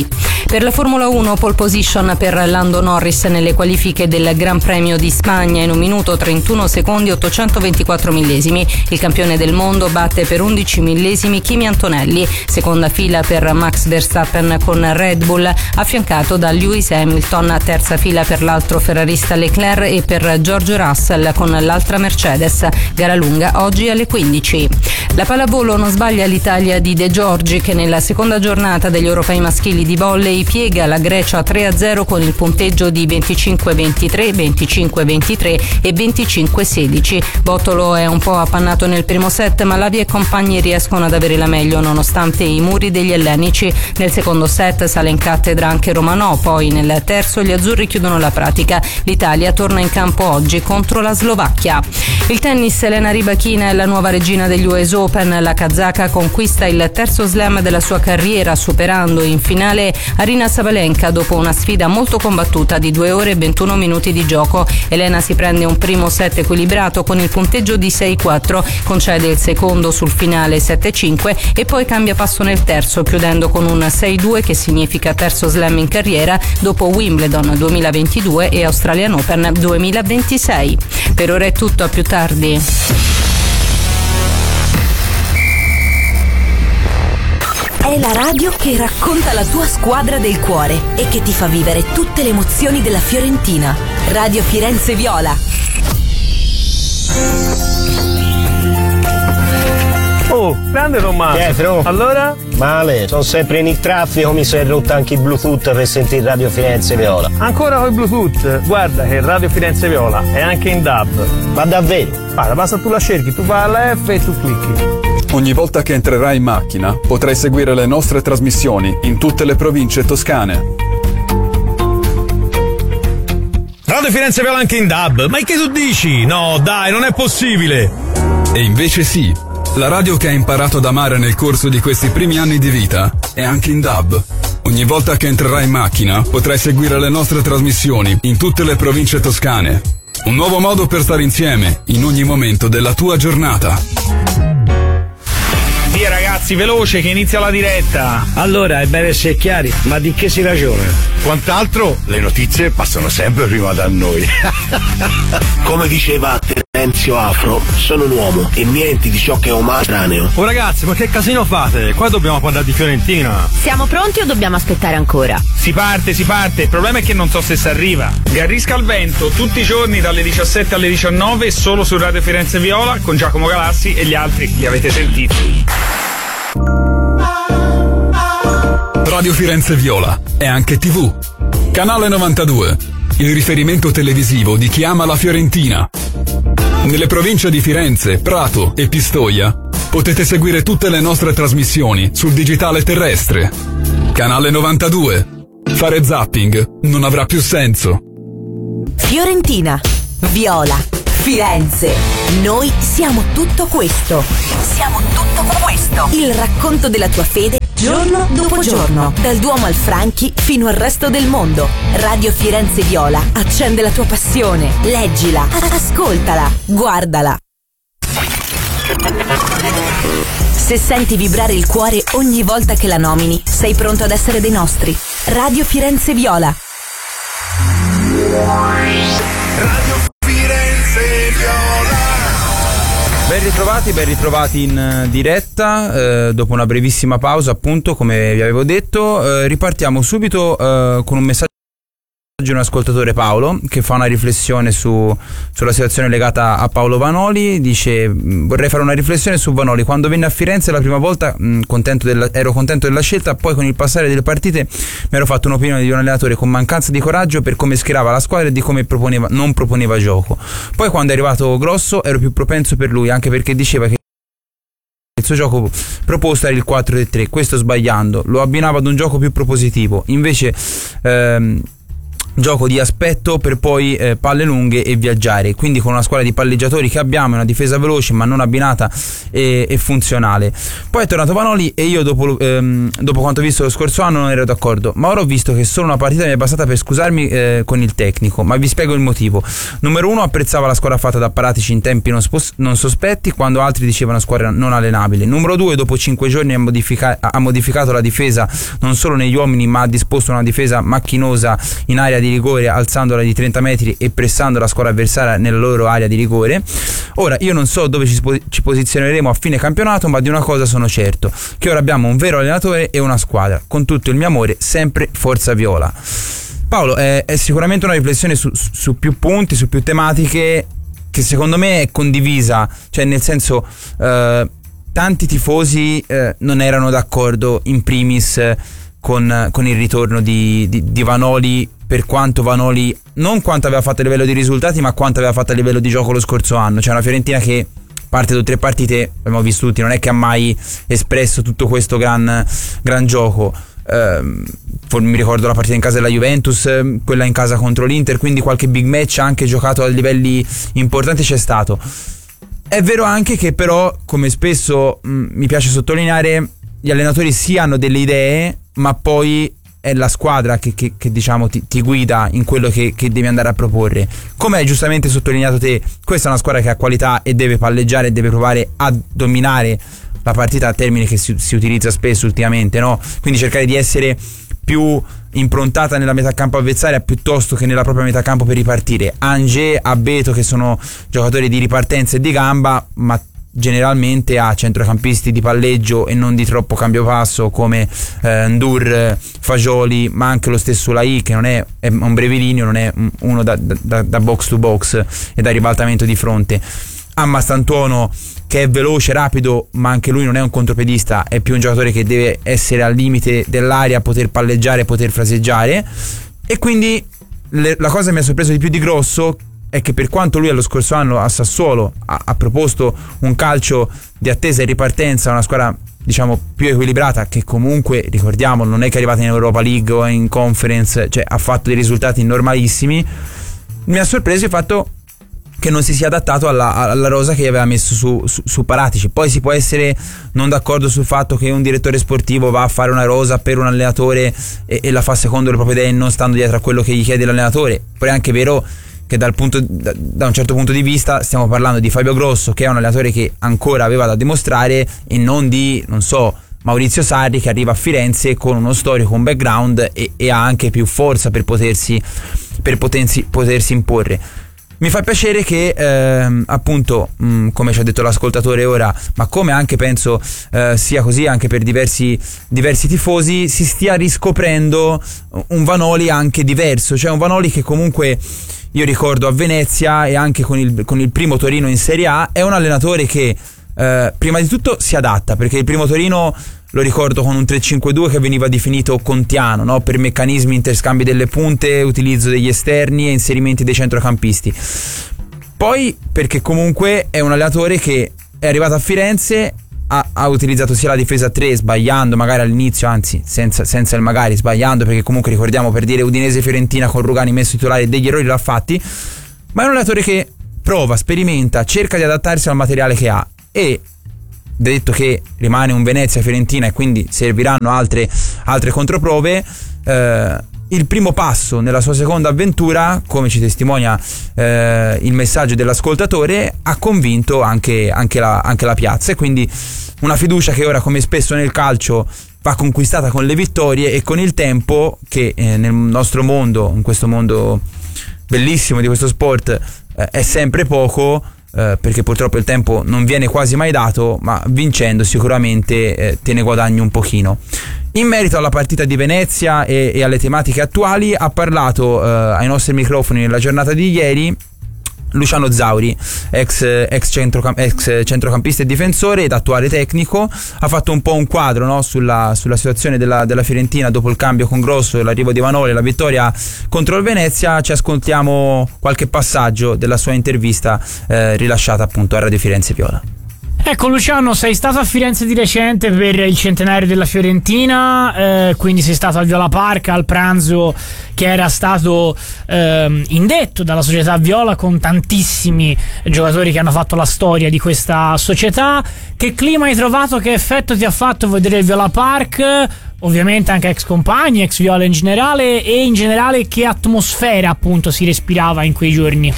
Per la Formula uno, pole position per Lando Norris nelle qualifiche del Gran Premio di Spagna in un minuto trentuno secondi ottocentoventiquattro millesimi. Il campione del mondo batte per undici millesimi Kimi Antonelli. Seconda fila per Max Verstappen con Red Bull, affiancato da Lewis Hamilton. Terza fila per l'altro ferrarista Leclerc e per George Russell con l'altra Mercedes. Gara lunga oggi alle quindici. La pallavolo non sbaglia l'Italia di De Giorgi, che nella seconda giornata degli europei maschili di volley piega la Grecia tre a zero con il punteggio di venticinque ventitré, venticinque ventitré e venticinque sedici. Bottolo è un po' appannato nel primo set, ma Lavia e compagni riescono ad avere la meglio nonostante i muri degli ellenici. Nel secondo set sale in cattedra anche Romanò, poi nel terzo gli azzurri chiudono la pratica. L'Italia torna in campo oggi contro la Slovacchia. Il tennis, Elena Rybakina è la nuova regina degli U S Open. La kazaka conquista il terzo slam della sua carriera, superando in finale Aryna Sabalenka dopo una sfida molto combattuta di due ore e ventuno minuti di gioco. Elena si prende un primo set equilibrato con il punteggio di sei quattro, concede il secondo sul finale sette cinque e poi cambia passo nel terzo, chiudendo con un sei due che significa terzo slam in carriera dopo Wimbledon duemilaventidue e Australian Open duemilaventisei. Per ora è tutto, a più tardi. È la radio che racconta la tua squadra del cuore e che ti fa vivere tutte le emozioni della Fiorentina. Radio Firenze Viola. Oh, grande Tommaso. Pietro. Allora? Male, sono sempre in il traffico, mi sono rotto anche il Bluetooth per sentire Radio Firenze Viola. Ancora con il Bluetooth? Guarda che Radio Firenze Viola è anche in D A B. Ma davvero? Guarda, basta tu la cerchi, tu fai la F e tu clicchi. Ogni volta che entrerai in macchina potrai seguire le nostre trasmissioni in tutte le province toscane. Radio Firenze Viola anche in D A B? Ma che tu dici? No, dai, non è possibile! E invece sì, la radio che hai imparato ad amare nel corso di questi primi anni di vita è anche in D A B. Ogni volta che entrerai in macchina potrai seguire le nostre trasmissioni in tutte le province toscane. Un nuovo modo per stare insieme in ogni momento della tua giornata. Via ragazzi, veloce che inizia la diretta. Allora, è bene essere chiari, ma di che si ragiona? Quant'altro, le notizie passano sempre prima da noi. Come diceva Terenzio Afro, sono un uomo e niente di ciò che ho mai estraneo. Oh ragazzi, ma che casino fate? Qua dobbiamo parlare di Fiorentina. Siamo pronti o dobbiamo aspettare ancora? Si parte, si parte, il problema è che non so se si arriva. Garrisca al vento, tutti i giorni dalle diciassette alle diciannove, solo su Radio Firenze Viola, con Giacomo Galassi e gli altri li avete sentiti. Radio Firenze Viola è anche tivù. Canale novantadue, il riferimento televisivo di chi ama la Fiorentina. Nelle province di Firenze, Prato e Pistoia potete seguire tutte le nostre trasmissioni sul digitale terrestre. Canale novantadue. Fare zapping non avrà più senso. Fiorentina, Viola, Firenze. Noi siamo tutto questo. Siamo tutto questo. Il racconto della tua fede giorno dopo giorno, dal Duomo al Franchi fino al resto del mondo. Radio Firenze Viola accende la tua passione. Leggila, ascoltala, guardala. Se senti vibrare il cuore ogni volta che la nomini, sei pronto ad essere dei nostri. Radio Firenze Viola. Radio Firenze Viola. Ben ritrovati, ben ritrovati in uh, diretta, eh, dopo una brevissima pausa appunto come vi avevo detto, eh, ripartiamo subito eh, con un messaggio di un ascoltatore, Paolo, che fa una riflessione su, sulla situazione legata a Paolo Vanoli. Dice: vorrei fare una riflessione su Vanoli. Quando venne a Firenze la prima volta mh, contento della, ero contento della scelta, poi con il passare delle partite mi ero fatto un'opinione di un allenatore con mancanza di coraggio per come schierava la squadra e di come proponeva, non proponeva gioco. Poi quando è arrivato Grosso ero più propenso per lui, anche perché diceva che il suo gioco proposto era il quattro tre tre, questo sbagliando, lo abbinava ad un gioco più propositivo. Invece ehm, gioco di aspetto per poi eh, palle lunghe e viaggiare, quindi con una squadra di palleggiatori che abbiamo, una difesa veloce ma non abbinata e, e funzionale. Poi è tornato Vanoli e io dopo, ehm, dopo quanto visto lo scorso anno non ero d'accordo, ma ora ho visto che solo una partita mi è bastata per scusarmi eh, con il tecnico, ma vi spiego il motivo. Numero uno, apprezzava la squadra fatta da Paratici in tempi non, spos- non sospetti, quando altri dicevano squadra non allenabile. Numero due, dopo cinque giorni ha, modifica- ha modificato la difesa non solo negli uomini, ma ha disposto una difesa macchinosa in area di rigore, alzandola di trenta metri e pressando la squadra avversaria nella loro area di rigore. Ora io non so dove ci, spo- ci posizioneremo a fine campionato, ma di una cosa sono certo, che ora abbiamo un vero allenatore e una squadra. Con tutto il mio amore, sempre Forza Viola. Paolo, è, è sicuramente una riflessione su, su, su più punti, su più tematiche, che secondo me è condivisa, cioè nel senso eh, tanti tifosi eh, non erano d'accordo in primis eh, con, con il ritorno di, di, di Vanoli, per quanto Vanoli, non quanto aveva fatto a livello di risultati, ma quanto aveva fatto a livello di gioco lo scorso anno. Cioè una Fiorentina che parte da tre partite, abbiamo visto tutti, non è che ha mai espresso tutto questo gran, gran gioco. Uh, mi ricordo la partita in casa della Juventus, quella in casa contro l'Inter, quindi qualche big match anche giocato a livelli importanti c'è stato. È vero anche che però, come spesso mh, mi piace sottolineare, gli allenatori sì hanno delle idee, ma poi è la squadra che, che, che diciamo ti, ti guida in quello che, che devi andare a proporre. Come hai giustamente sottolineato te, questa è una squadra che ha qualità e deve palleggiare e deve provare a dominare la partita, a termine che si, si utilizza spesso ultimamente, no? Quindi cercare di essere più improntata nella metà campo avversaria piuttosto che nella propria metà campo per ripartire. Angé, Abbeto, che sono giocatori di ripartenza e di gamba, ma generalmente ha centrocampisti di palleggio e non di troppo cambio passo come eh, Ndur, Fagioli, ma anche lo stesso Lai, che non è, è un brevilineo, non è uno da, da, da box to box e da ribaltamento di fronte. Ha Mastantuono, che è veloce, rapido, ma anche lui non è un contropedista, è più un giocatore che deve essere al limite dell'area, poter palleggiare, poter fraseggiare. E quindi le, la cosa che mi ha sorpreso di più di grosso è che, per quanto lui allo scorso anno a Sassuolo ha, ha proposto un calcio di attesa e ripartenza, una squadra diciamo più equilibrata, che comunque ricordiamo non è che è arrivata in Europa League o in Conference, cioè ha fatto dei risultati normalissimi, mi ha sorpreso il fatto che non si sia adattato alla, alla rosa che aveva messo su, su, su Paratici. Poi si può essere non d'accordo sul fatto che un direttore sportivo va a fare una rosa per un allenatore e, e la fa secondo le proprie idee, non stando dietro a quello che gli chiede l'allenatore. Poi è anche vero che dal punto, da, da un certo punto di vista stiamo parlando di Fabio Grosso, che è un allenatore che ancora aveva da dimostrare, e non di, non so, Maurizio Sarri, che arriva a Firenze con uno storico, un background e, e ha anche più forza per potersi, per potersi, potersi imporre. Mi fa piacere che ehm, appunto mh, come ci ha detto l'ascoltatore ora, ma come anche penso eh, sia così anche per diversi, diversi tifosi, si stia riscoprendo un Vanoli anche diverso, cioè un Vanoli che comunque io ricordo a Venezia e anche con il, con il primo Torino in Serie A è un allenatore che eh, prima di tutto si adatta, perché il primo Torino lo ricordo con un tre cinque due che veniva definito contiano, no? Per meccanismi, interscambi delle punte, utilizzo degli esterni e inserimenti dei centrocampisti. Poi perché comunque è un allenatore che è arrivato a Firenze, ha, ha utilizzato sia la difesa tre, sbagliando magari all'inizio, anzi senza, senza il magari, sbagliando, perché comunque ricordiamo, per dire Udinese-Fiorentina con Rugani messo titolare, degli errori l'ha fatti, ma è un allenatore che prova, sperimenta, cerca di adattarsi al materiale che ha. E detto che rimane un Venezia-Fiorentina e quindi serviranno altre, altre controprove, eh, il primo passo nella sua seconda avventura, come ci testimonia eh, il messaggio dell'ascoltatore, ha convinto anche, anche, la, anche la piazza, e quindi una fiducia che ora, come spesso nel calcio, va conquistata con le vittorie e con il tempo, che eh, nel nostro mondo, in questo mondo bellissimo di questo sport, eh, è sempre poco. Uh, perché purtroppo il tempo non viene quasi mai dato, ma vincendo sicuramente eh, te ne guadagni un pochino. In merito alla partita di Venezia e, e alle tematiche attuali, ha parlato uh, ai nostri microfoni nella giornata di ieri Luciano Zauri, ex, ex, centrocamp- ex centrocampista e difensore ed attuale tecnico. Ha fatto un po' un quadro, no, sulla, sulla situazione della, della Fiorentina dopo il cambio con Grosso, l'arrivo di Vanoli, la vittoria contro il Venezia. Ci ascoltiamo qualche passaggio della sua intervista eh, rilasciata appunto a Radio Firenze Viola. Ecco Luciano, sei stato a Firenze di recente per il centenario della Fiorentina, eh, quindi sei stato al Viola Park al pranzo che era stato eh, indetto dalla società Viola con tantissimi giocatori che hanno fatto la storia di questa società. Che clima hai trovato, che effetto ti ha fatto vedere il Viola Park? Ovviamente anche ex compagni, ex Viola in generale, e in generale che atmosfera appunto si respirava in quei giorni?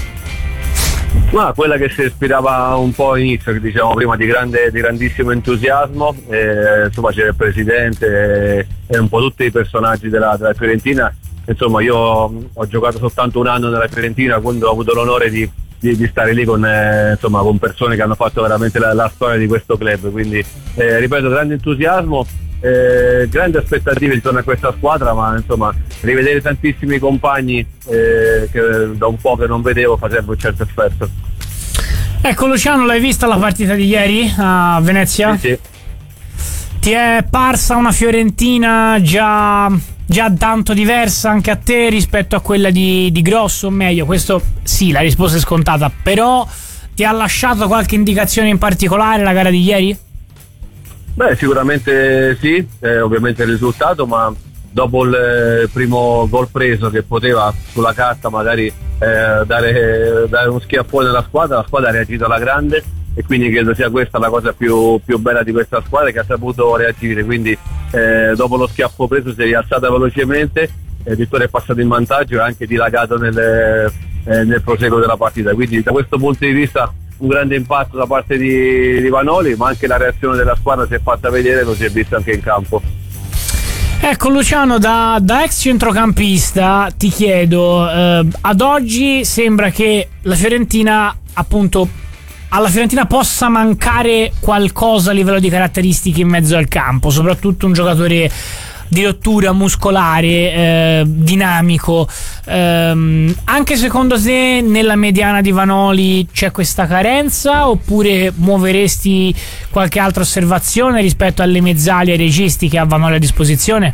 Ma quella che si respirava un po' all'inizio, che diciamo prima, di grande, di grandissimo entusiasmo, eh, insomma c'era il presidente e, e un po' tutti i personaggi della, della Fiorentina. Insomma io ho giocato soltanto un anno nella Fiorentina, quando ho avuto l'onore di, di, di stare lì con, eh, insomma, con persone che hanno fatto veramente la, la storia di questo club, quindi eh, ripeto, grande entusiasmo. Eh, grandi aspettative intorno a questa squadra, ma insomma rivedere tantissimi compagni eh, che da un po' che non vedevo fa sempre un certo effetto. Ecco Luciano, l'hai vista la partita di ieri a Venezia? Sì, sì. Ti è parsa una Fiorentina già, già tanto diversa anche a te rispetto a quella di, di Grosso, o meglio? Questo sì, la risposta è scontata, però ti ha lasciato qualche indicazione in particolare la gara di ieri? Beh, sicuramente sì, eh, ovviamente il risultato, ma dopo il primo gol preso, che poteva sulla carta magari eh, dare, dare uno schiaffone alla squadra, la squadra ha reagito alla grande, e quindi credo sia questa la cosa più, più bella di questa squadra, che ha saputo reagire. Quindi eh, dopo lo schiaffo preso si è rialzata velocemente, eh, Vittoria è passato in vantaggio e ha anche dilagato nel, eh, nel proseguo della partita, quindi da questo punto di vista un grande impatto da parte di, di Vanoli, ma anche la reazione della squadra si è fatta vedere, lo si è visto anche in campo. Ecco Luciano, da, da ex centrocampista ti chiedo, eh, ad oggi sembra che la Fiorentina, appunto, alla Fiorentina possa mancare qualcosa a livello di caratteristiche in mezzo al campo, soprattutto un giocatore di rottura muscolare, eh, dinamico. Eh, anche secondo te nella mediana di Vanoli c'è questa carenza, oppure muoveresti qualche altra osservazione rispetto alle mezzali e ai registi che ha Vanoli a disposizione?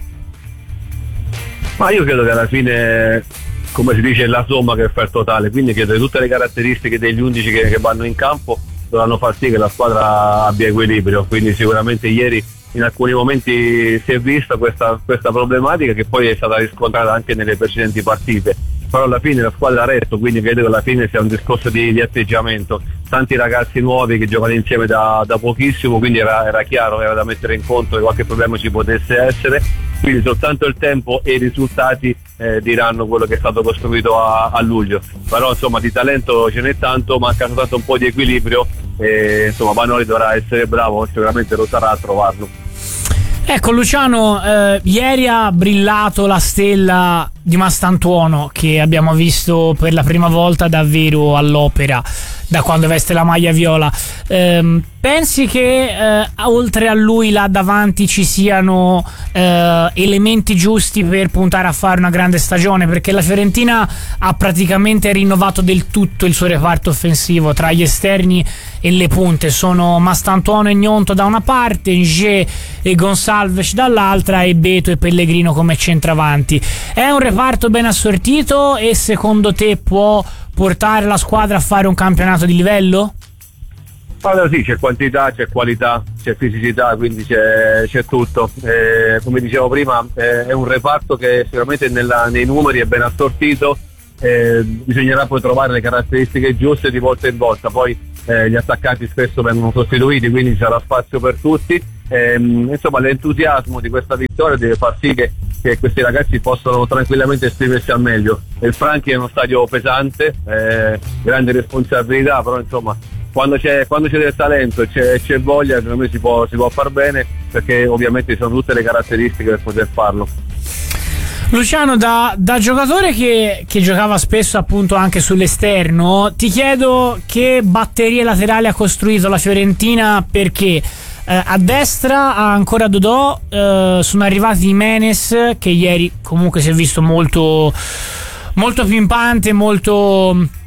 Ma io credo che alla fine, come si dice, è la somma che fa il totale, quindi credo che tutte le caratteristiche degli undici che, che vanno in campo dovranno far sì che la squadra abbia equilibrio, quindi sicuramente ieri in alcuni momenti si è vista questa, questa problematica, che poi è stata riscontrata anche nelle precedenti partite, però alla fine la squadra ha retto, quindi credo che alla fine sia un discorso di, di atteggiamento. Tanti ragazzi nuovi che giocano insieme da, da pochissimo, quindi era, era chiaro, era da mettere in conto che qualche problema ci potesse essere, quindi soltanto il tempo e i risultati eh, diranno quello che è stato costruito a, a luglio. Però insomma di talento ce n'è tanto, manca soltanto un po' di equilibrio, e insomma Vanoli dovrà essere bravo, sicuramente lo sarà a trovarlo. Ecco Luciano, eh, ieri ha brillato la stella di Mastantuono, che abbiamo visto per la prima volta davvero all'opera da quando veste la maglia viola. Eh, pensi che eh, oltre a lui là davanti ci siano eh, elementi giusti per puntare a fare una grande stagione? Perché la Fiorentina ha praticamente rinnovato del tutto il suo reparto offensivo, tra gli esterni e le punte sono Mastantuono e Gnonto da una parte, Nge e Gonsalves dall'altra, e Beto e Pellegrino come centravanti. È un reparto ben assortito e secondo te può portare la squadra a fare un campionato di livello? Allora sì, c'è quantità, c'è qualità, c'è fisicità, quindi c'è, c'è tutto. Eh, come dicevo prima, eh, è un reparto che sicuramente nella, nei numeri è ben assortito, eh, bisognerà poi trovare le caratteristiche giuste di volta in volta, poi eh, gli attaccanti spesso vengono sostituiti, quindi ci sarà spazio per tutti. Eh, insomma l'entusiasmo di questa vittoria deve far sì che, che questi ragazzi possano tranquillamente esprimersi al meglio. Il Franchi è uno stadio pesante, eh, grande responsabilità, però insomma quando c'è, quando c'è del talento e c'è, c'è voglia, secondo me si può, si può far bene, perché ovviamente ci sono tutte le caratteristiche per poter farlo. Luciano, da, da giocatore che, che giocava spesso appunto anche sull'esterno, ti chiedo che batterie laterali ha costruito la Fiorentina, perché Eh, a destra ha ancora Dodò, eh, sono arrivati Jimenez, che ieri comunque si è visto molto molto pimpante, molto,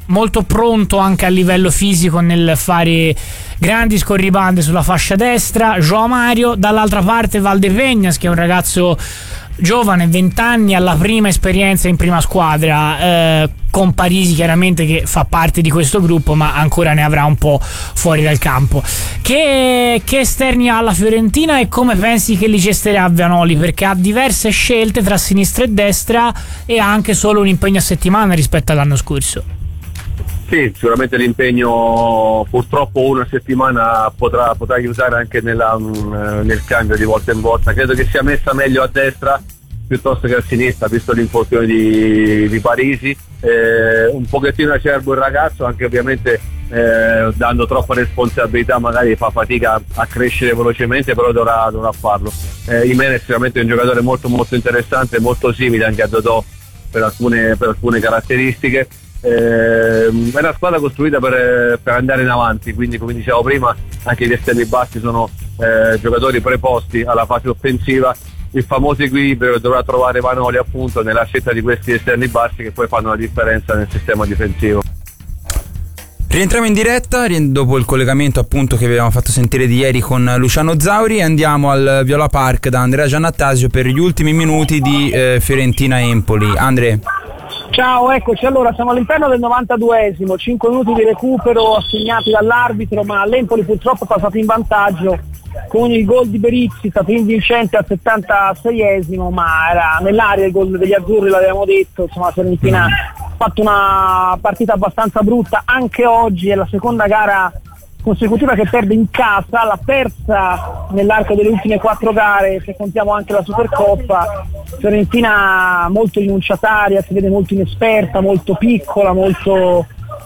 molto pronto anche a livello fisico nel fare grandi scorribande sulla fascia destra, João Mario. Dall'altra parte Valdepeñas, che è un ragazzo giovane, venti anni, alla prima esperienza in prima squadra, eh, con Parisi chiaramente che fa parte di questo gruppo, ma ancora ne avrà un po' fuori dal campo. Che, che esterni ha la Fiorentina e come pensi che li gesterà Vanoli? Perché ha diverse scelte tra sinistra e destra e ha anche solo un impegno a settimana rispetto all'anno scorso. Sì, sicuramente l'impegno purtroppo una settimana potrà, potrà aiutare anche nella, nel cambio di volta in volta. Credo che sia messa meglio a destra piuttosto che a sinistra, visto l'infortunio di, di Parisi. Eh, un pochettino acerbo il ragazzo, anche ovviamente eh, dando troppa responsabilità magari fa fatica a crescere velocemente, però dovrà, dovrà farlo. Eh, Jimenez è sicuramente un giocatore molto molto interessante, molto simile anche a Dodò per alcune, per alcune caratteristiche. Eh, è una squadra costruita per, per andare in avanti, quindi come dicevo prima anche gli esterni bassi sono eh, giocatori preposti alla fase offensiva. Il famoso equilibrio che dovrà trovare Vanoli appunto nella scelta di questi esterni bassi che poi fanno la differenza nel sistema difensivo. Rientriamo in diretta dopo il collegamento appunto che avevamo fatto sentire di ieri con Luciano Zauri e andiamo al Viola Park da Andrea Giannattasio per gli ultimi minuti di eh, Fiorentina-Empoli. Andre. Ciao, eccoci, allora siamo all'interno del novantaduesimo, cinque minuti di recupero assegnati dall'arbitro, ma l'Empoli purtroppo è passato in vantaggio con il gol di Berizzi, stato invincente al settantaseiesimo, ma era nell'aria il gol degli azzurri, l'avevamo detto. Insomma, la Fiorentina ha fatto una partita abbastanza brutta, anche oggi è la seconda gara consecutiva che perde in casa, la terza nell'arco delle ultime quattro gare, se contiamo anche la Supercoppa. Fiorentina molto rinunciataria, si vede molto inesperta, molto piccola, molto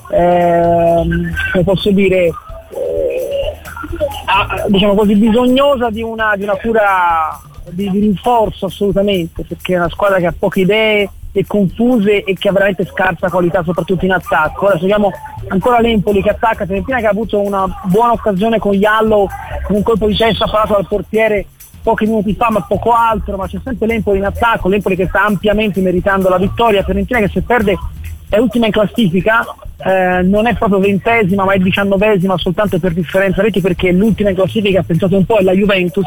ehm, come posso dire eh, diciamo così bisognosa di una, di una cura di, di rinforzo assolutamente, perché è una squadra che ha poche idee e confuse e che ha veramente scarsa qualità soprattutto in attacco. Ora seguiamo ancora l'Empoli che attacca, Fiorentina che ha avuto una buona occasione con Yallow, con un colpo di testa parato dal portiere pochi minuti fa, ma poco altro, ma c'è sempre l'Empoli in attacco, l'Empoli che sta ampiamente meritando la vittoria, Fiorentina che se perde è ultima in classifica, eh, non è proprio ventesima ma è diciannovesima soltanto per differenza reti, perché l'ultima in classifica, pensate un po', è la Juventus,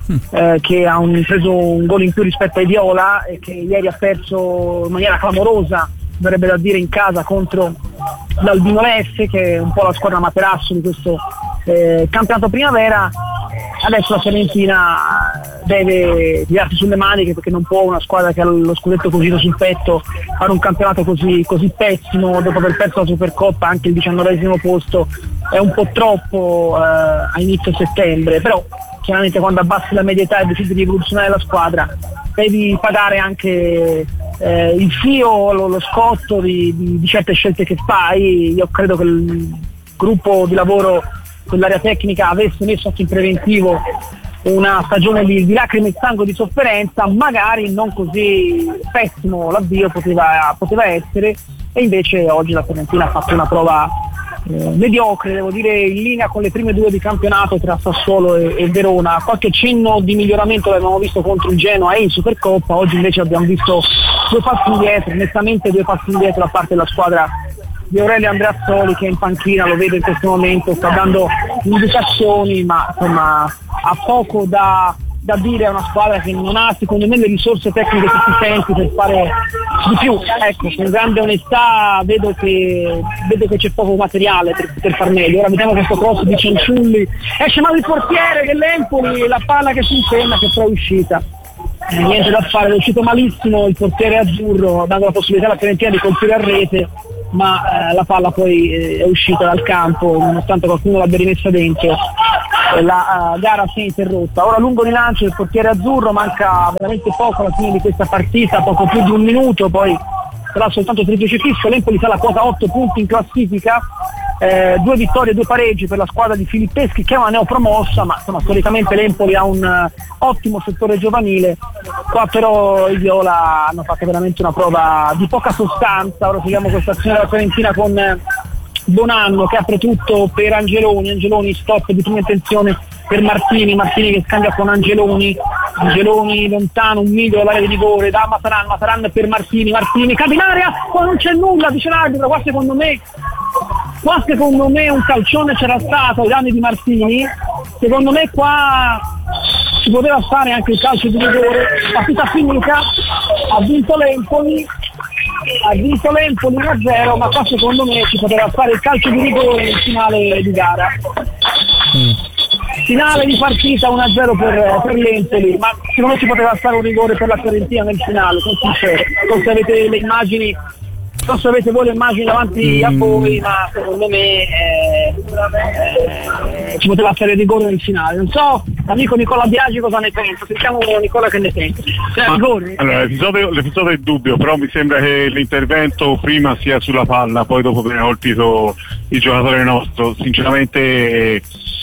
eh, che ha un, preso un gol in più rispetto ai Viola e che ieri ha perso in maniera clamorosa, verrebbe da dire, in casa contro l'Albino Leffe, che è un po' la squadra materasso di questo eh, campionato primavera. Adesso la Fiorentina deve tirarsi sulle maniche, perché non può una squadra che ha lo scudetto così sul petto fare un campionato così, così pessimo dopo aver perso la Supercoppa, anche il diciannovesimo posto è un po' troppo eh, a inizio settembre, però chiaramente quando abbassi la media età e decidi di rivoluzionare la squadra devi pagare anche eh, il fio, lo, lo scotto di, di, di certe scelte che fai. Io credo che il gruppo di lavoro quell'area tecnica avesse messo anche in preventivo una stagione di, di lacrime e sangue, di sofferenza, magari non così pessimo l'avvio poteva, poteva essere, e invece oggi la Fiorentina ha fatto una prova eh, mediocre, devo dire, in linea con le prime due di campionato tra Sassuolo e, e Verona. Qualche cenno di miglioramento l'abbiamo visto contro il Genoa e in Supercoppa, oggi invece abbiamo visto due passi indietro, nettamente due passi indietro da parte della squadra di Aurelio Andreazzoli, che in panchina, lo vedo in questo momento, sta dando indicazioni, ma insomma ha poco da, da dire a una squadra che non ha secondo me le risorse tecniche sufficienti per fare di più. Ecco, con grande onestà vedo che, vedo che c'è poco materiale per poter far meglio. Ora vediamo questo cross di Cianciulli, esce male il portiere dell'Empoli, la palla che si inferma, che poi è uscita. Eh, niente da fare, è uscito malissimo il portiere azzurro, dando la possibilità alla Fiorentina di colpire a rete, ma eh, la palla poi eh, è uscita dal campo, nonostante qualcuno l'abbia rimessa dentro. Eh, la uh, gara si è interrotta. Ora lungo rilancio del portiere azzurro, manca veramente poco alla fine di questa partita, poco più di un minuto, poi sarà soltanto triplice fischio. L'Empoli sa la quota otto punti in classifica, eh, due vittorie e due pareggi per la squadra di Filippeschi, che è una neopromossa, ma insomma solitamente l'Empoli ha un uh, ottimo settore giovanile. Qua però i Viola hanno fatto veramente una prova di poca sostanza. Ora seguiamo questa azione della Fiorentina con uh, Bonanno che apre tutto per Angeloni, Angeloni stop di prima intenzione per Martini, Martini che scambia con Angeloni, Geloni lontano, un miglio dall'area di rigore, da Mataran, Mataran per Martini, Martini, cade in area, qua non c'è nulla, dice l'arbitro, qua secondo me, qua secondo me un calcione c'era stato ai danni di Martini, secondo me qua si poteva fare anche il calcio di rigore, partita finita, ha vinto l'Empoli, ha vinto l'Empoli uno a zero, ma qua secondo me si poteva fare il calcio di rigore nel finale di gara. Mm. Finale di partita uno a zero per, per l'Empoli, ma secondo me si poteva fare un rigore per la Fiorentina nel finale, sono sincero. Non so se avete le immagini, non so se avete voi le immagini davanti mm. a voi, ma secondo me eh, eh, si poteva fare il rigore nel finale. Non so, l'amico Nicola Biagi cosa ne pensa, sentiamo Nicola che ne pensa. Cioè, rigore? Allora, l'episodio è dubbio, però mi sembra che l'intervento prima sia sulla palla, poi dopo viene colpito il giocatore nostro. Sinceramente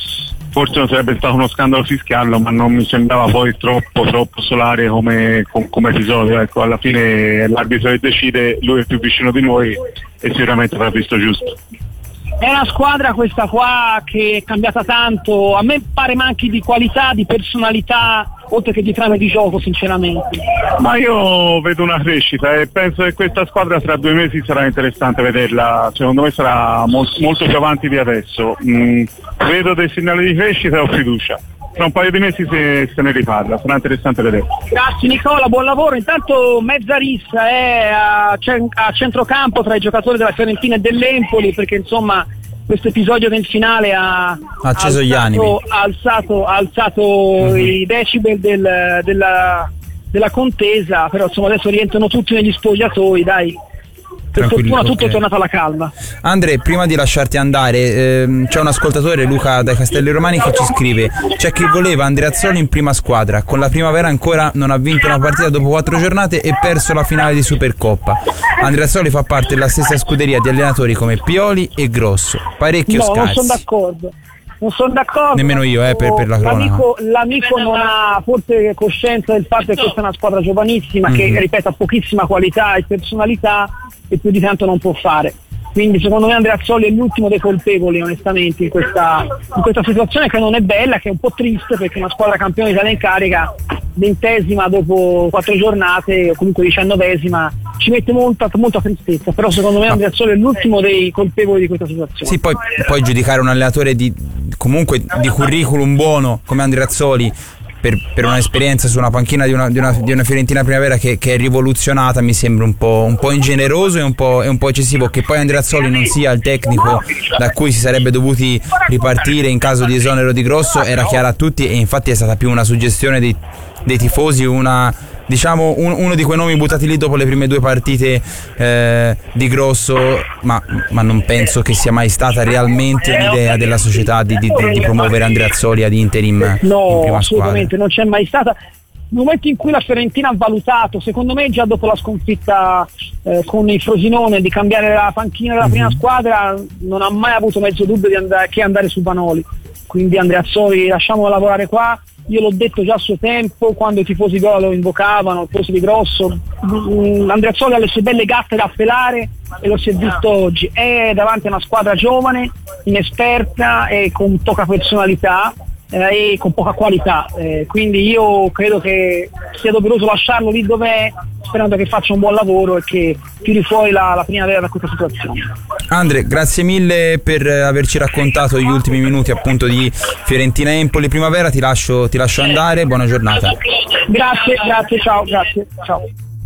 forse non sarebbe stato uno scandalo fischiarlo, ma non mi sembrava poi troppo troppo solare come, come episodio. Ecco, alla fine è l'arbitro che decide, lui è più vicino di noi e sicuramente avrà visto giusto. È una squadra questa qua che è cambiata tanto, a me pare manchi di qualità, di personalità, oltre che di trame di gioco sinceramente. Ma io vedo una crescita e penso che questa squadra tra due mesi sarà interessante vederla, secondo me sarà mol- molto più avanti di adesso. Mm, vedo dei segnali di crescita e ho fiducia. Tra un paio di mesi se, se ne riparla, sarà interessante vedere. Grazie Nicola, buon lavoro. Intanto mezza rissa è a, a centrocampo tra i giocatori della Fiorentina e dell'Empoli, perché insomma questo episodio nel finale ha, ha acceso alzato, gli animi, ha alzato, ha alzato mm-hmm. i decibel del, della, della contesa, però insomma adesso rientrano tutti negli spogliatoi, dai. Per fortuna tutto okay. È tornato alla calma. Andre, prima di lasciarti andare, ehm, c'è un ascoltatore, Luca dai Castelli Romani, che ci scrive: c'è chi voleva Andreazzoli in prima squadra, con la Primavera ancora non ha vinto una partita dopo quattro giornate e perso la finale di Supercoppa. Andreazzoli fa parte della stessa scuderia di allenatori come Pioli e Grosso, parecchio no, scarsi. Non sono d'accordo. Non sono d'accordo. Nemmeno io, eh, per, per la cronaca. L'amico, l'amico non ha forse coscienza del fatto che questa è una squadra giovanissima, mm-hmm. che ripeto ha pochissima qualità e personalità e più di tanto non può fare. Quindi secondo me Andreazzoli è l'ultimo dei colpevoli onestamente in questa, in questa situazione che non è bella, che è un po' triste, perché una squadra campione d'Italia in carica, ventesima dopo quattro giornate o comunque diciannovesima, ci mette molta, molta tristezza, però secondo me Andreazzoli è l'ultimo dei colpevoli di questa situazione. Sì, poi, poi giudicare un allenatore di comunque di curriculum buono come Andreazzoli per, per un'esperienza su una panchina di una, di una, di una Fiorentina Primavera che, che è rivoluzionata mi sembra un po', un po' ingeneroso e un po', e un po' eccessivo. Che poi Andreazzoli non sia il tecnico da cui si sarebbe dovuti ripartire in caso di esonero di Grosso era chiaro a tutti, e infatti è stata più una suggestione dei, dei tifosi, una diciamo un, uno di quei nomi buttati lì dopo le prime due partite eh, di Grosso, ma, ma non penso che sia mai stata realmente l'idea della società di, di, di promuovere Andreazzoli ad interim no, in prima assolutamente squadra. Non c'è mai stata. Nel momento in cui la Fiorentina ha valutato, secondo me già dopo la sconfitta eh, con il Frosinone, di cambiare la panchina della prima mm-hmm. squadra, non ha mai avuto mezzo dubbio di andare, che andare su Vanoli. Quindi Andreazzoli lasciamolo lavorare qua. Io l'ho detto già a suo tempo, quando i tifosi Viola lo invocavano, il tifosi di Grosso. Andreazzoli ha le sue belle gatte da pelare e lo si è visto oggi. È davanti a una squadra giovane, inesperta e con poca personalità eh, e con poca qualità. Eh, quindi io credo che sia doveroso lasciarlo lì dov'è, sperando che faccia un buon lavoro e che tiri fuori la, la Primavera da questa situazione. Andre, grazie mille per averci raccontato gli ultimi minuti appunto di Fiorentina Empoli Primavera. Ti lascio, ti lascio andare, buona giornata. Grazie, grazie, ciao, grazie, ciao.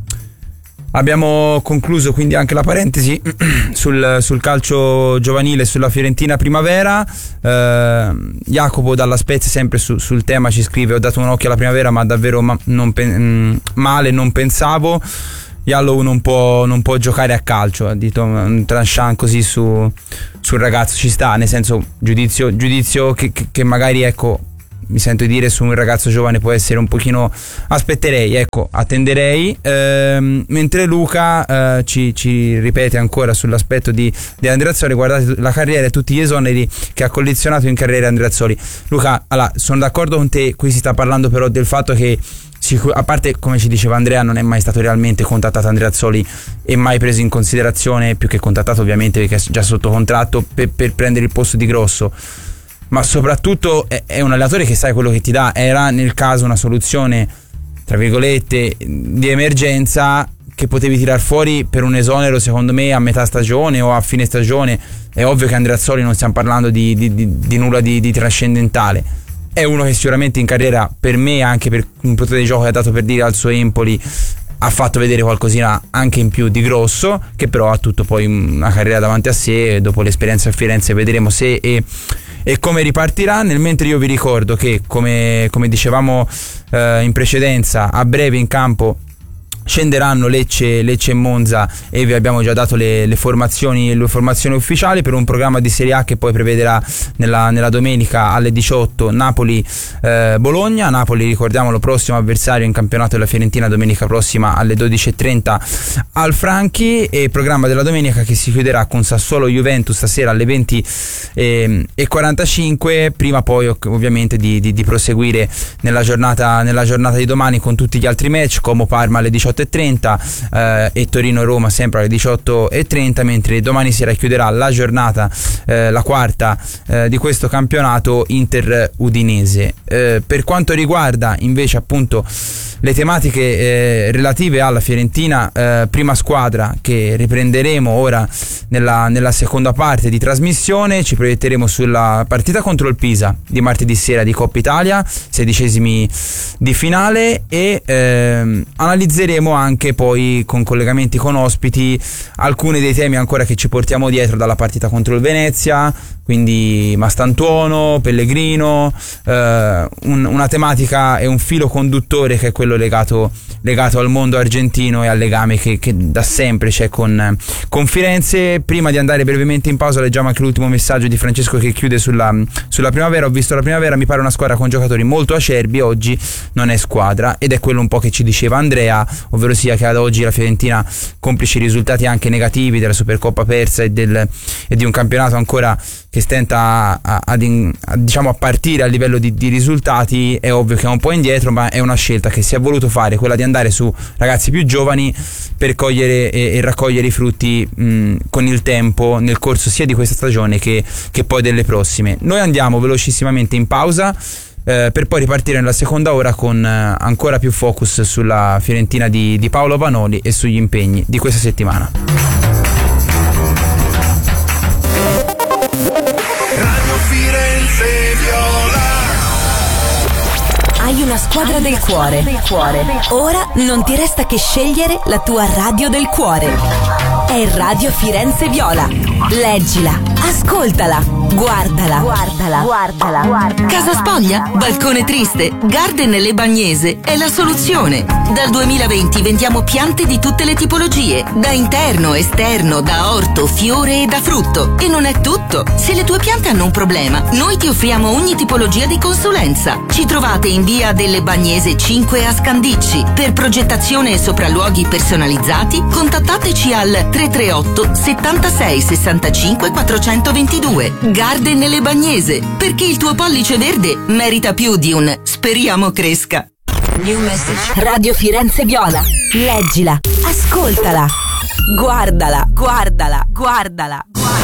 Abbiamo concluso quindi anche la parentesi sul, sul calcio giovanile, sulla Fiorentina Primavera. eh, Jacopo dalla Spezia sempre su, sul tema ci scrive: ho dato un occhio alla Primavera ma davvero ma, non pen- male, non pensavo Yallow non può, non può giocare a calcio, ha detto un tranchant così su, sul ragazzo. Ci sta, nel senso, giudizio, giudizio che, che, che magari ecco mi sento di dire su un ragazzo giovane può essere un pochino, aspetterei, ecco, attenderei. Ehm, mentre Luca eh, ci, ci ripete ancora sull'aspetto di, di Andreazzoli: guardate la carriera e tutti gli esoneri che ha collezionato in carriera Andreazzoli. Luca, allora, sono d'accordo con te, qui si sta parlando però del fatto che a parte, come ci diceva Andrea, non è mai stato realmente contattato Andreazzoli e mai preso in considerazione, più che contattato ovviamente perché è già sotto contratto, per, per prendere il posto di Grosso. ma soprattutto è, è un allenatore che sai quello che ti dà. Era nel caso una soluzione tra virgolette di emergenza che potevi tirar fuori per un esonero secondo me a metà stagione o a fine stagione. È ovvio che Andreazzoli non stiamo parlando di, di, di, di nulla di, di trascendentale, è uno che sicuramente in carriera, per me anche per un potere di gioco che ha dato per dire al suo Empoli, ha fatto vedere qualcosina anche in più di grosso, che però ha tutto poi una carriera davanti a sé. Dopo l'esperienza a Firenze vedremo se e, e come ripartirà. Nel mentre io vi ricordo che come, come dicevamo eh, in precedenza, a breve in campo scenderanno Lecce, Lecce e Monza, e vi abbiamo già dato le, le formazioni le formazioni ufficiali per un programma di Serie A che poi prevederà nella, nella domenica alle diciotto Napoli eh, Bologna. Napoli, ricordiamolo, prossimo avversario in campionato della Fiorentina, domenica prossima alle dodici e trenta al Franchi, e programma della domenica che si chiuderà con Sassuolo Juventus stasera alle venti e quarantacinque, prima poi ovviamente di, di, di proseguire nella giornata, nella giornata di domani con tutti gli altri match, Como Parma alle diciotto e trenta eh, e Torino Roma sempre alle diciotto e trenta, mentre domani sera chiuderà la giornata, eh, la quarta eh, di questo campionato, Inter Udinese. Eh, per quanto riguarda invece appunto le tematiche eh, relative alla Fiorentina, eh, prima squadra, che riprenderemo ora nella, nella seconda parte di trasmissione, ci proietteremo sulla partita contro il Pisa di martedì sera di Coppa Italia, sedicesimi di finale, e ehm, analizzeremo anche poi con collegamenti con ospiti alcuni dei temi ancora che ci portiamo dietro dalla partita contro il Venezia, quindi Mastantuono, Pellegrino, eh, un, una tematica e un filo conduttore che è quello legato, legato al mondo argentino e al legame che, che da sempre c'è con, con Firenze. Prima di andare brevemente in pausa leggiamo anche l'ultimo messaggio di Francesco che chiude sulla, sulla Primavera. Ho visto la Primavera, mi pare una squadra con giocatori molto acerbi, oggi non è squadra, ed è quello un po' che ci diceva Andrea, ovvero sia che ad oggi la Fiorentina, complici i risultati anche negativi della Supercoppa persa e, del, e di un campionato ancora che stenta a, a, a, diciamo a partire a livello di, di risultati, è ovvio che è un po' indietro, ma è una scelta che si è voluto fare, quella di andare su ragazzi più giovani per cogliere e, e raccogliere i frutti mh, con il tempo nel corso sia di questa stagione che, che poi delle prossime. Noi andiamo velocissimamente in pausa eh, per poi ripartire nella seconda ora con eh, ancora più focus sulla Fiorentina di, di Paolo Vanoli e sugli impegni di questa settimana. Hai una squadra del cuore. Ora non ti resta che scegliere la tua radio del cuore. È Radio Firenze Viola. Leggila, ascoltala, guardala, guardala, guardala, guardala. Casa spoglia? Balcone triste? Garden Le Bagnese è la soluzione. Dal duemilaventi vendiamo piante di tutte le tipologie, da interno, esterno, da orto, fiore e da frutto. E non è tutto. Se le tue piante hanno un problema, noi ti offriamo ogni tipologia di consulenza. Ci trovate in via delle Bagnese cinque a Scandicci. Per progettazione e sopralluoghi personalizzati, contattateci al tre tre otto settantasei sessantacinque quattrocentoventidue. Garden Le Bagnese, perché il tuo pollice verde merita più di un speriamo cresca. New message. Radio Firenze Viola. Leggila, ascoltala, guardala, guardala, guardala.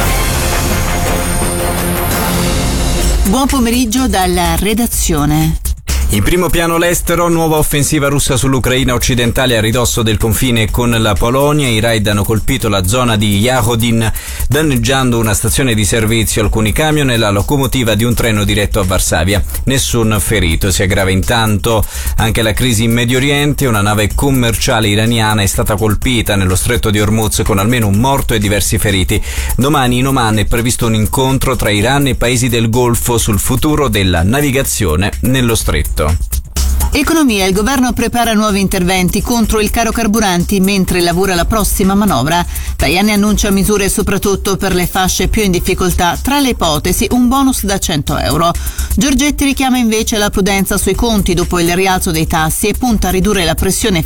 Buon pomeriggio dalla redazione. In primo piano l'estero, nuova offensiva russa sull'Ucraina occidentale a ridosso del confine con la Polonia. I raid hanno colpito la zona di Yahodin, danneggiando una stazione di servizio, alcuni camion e la locomotiva di un treno diretto a Varsavia. Nessun ferito. Si aggrava intanto anche la crisi in Medio Oriente. Una nave commerciale iraniana è stata colpita nello stretto di Hormuz con almeno un morto e diversi feriti. Domani in Oman è previsto un incontro tra Iran e paesi del Golfo sul futuro della navigazione nello stretto. Economia. Il governo prepara nuovi interventi contro il caro carburanti mentre lavora la prossima manovra. Tajani annuncia misure soprattutto per le fasce più in difficoltà, tra le ipotesi un bonus da cento euro. Giorgetti richiama invece la prudenza sui conti dopo il rialzo dei tassi e punta a ridurre la pressione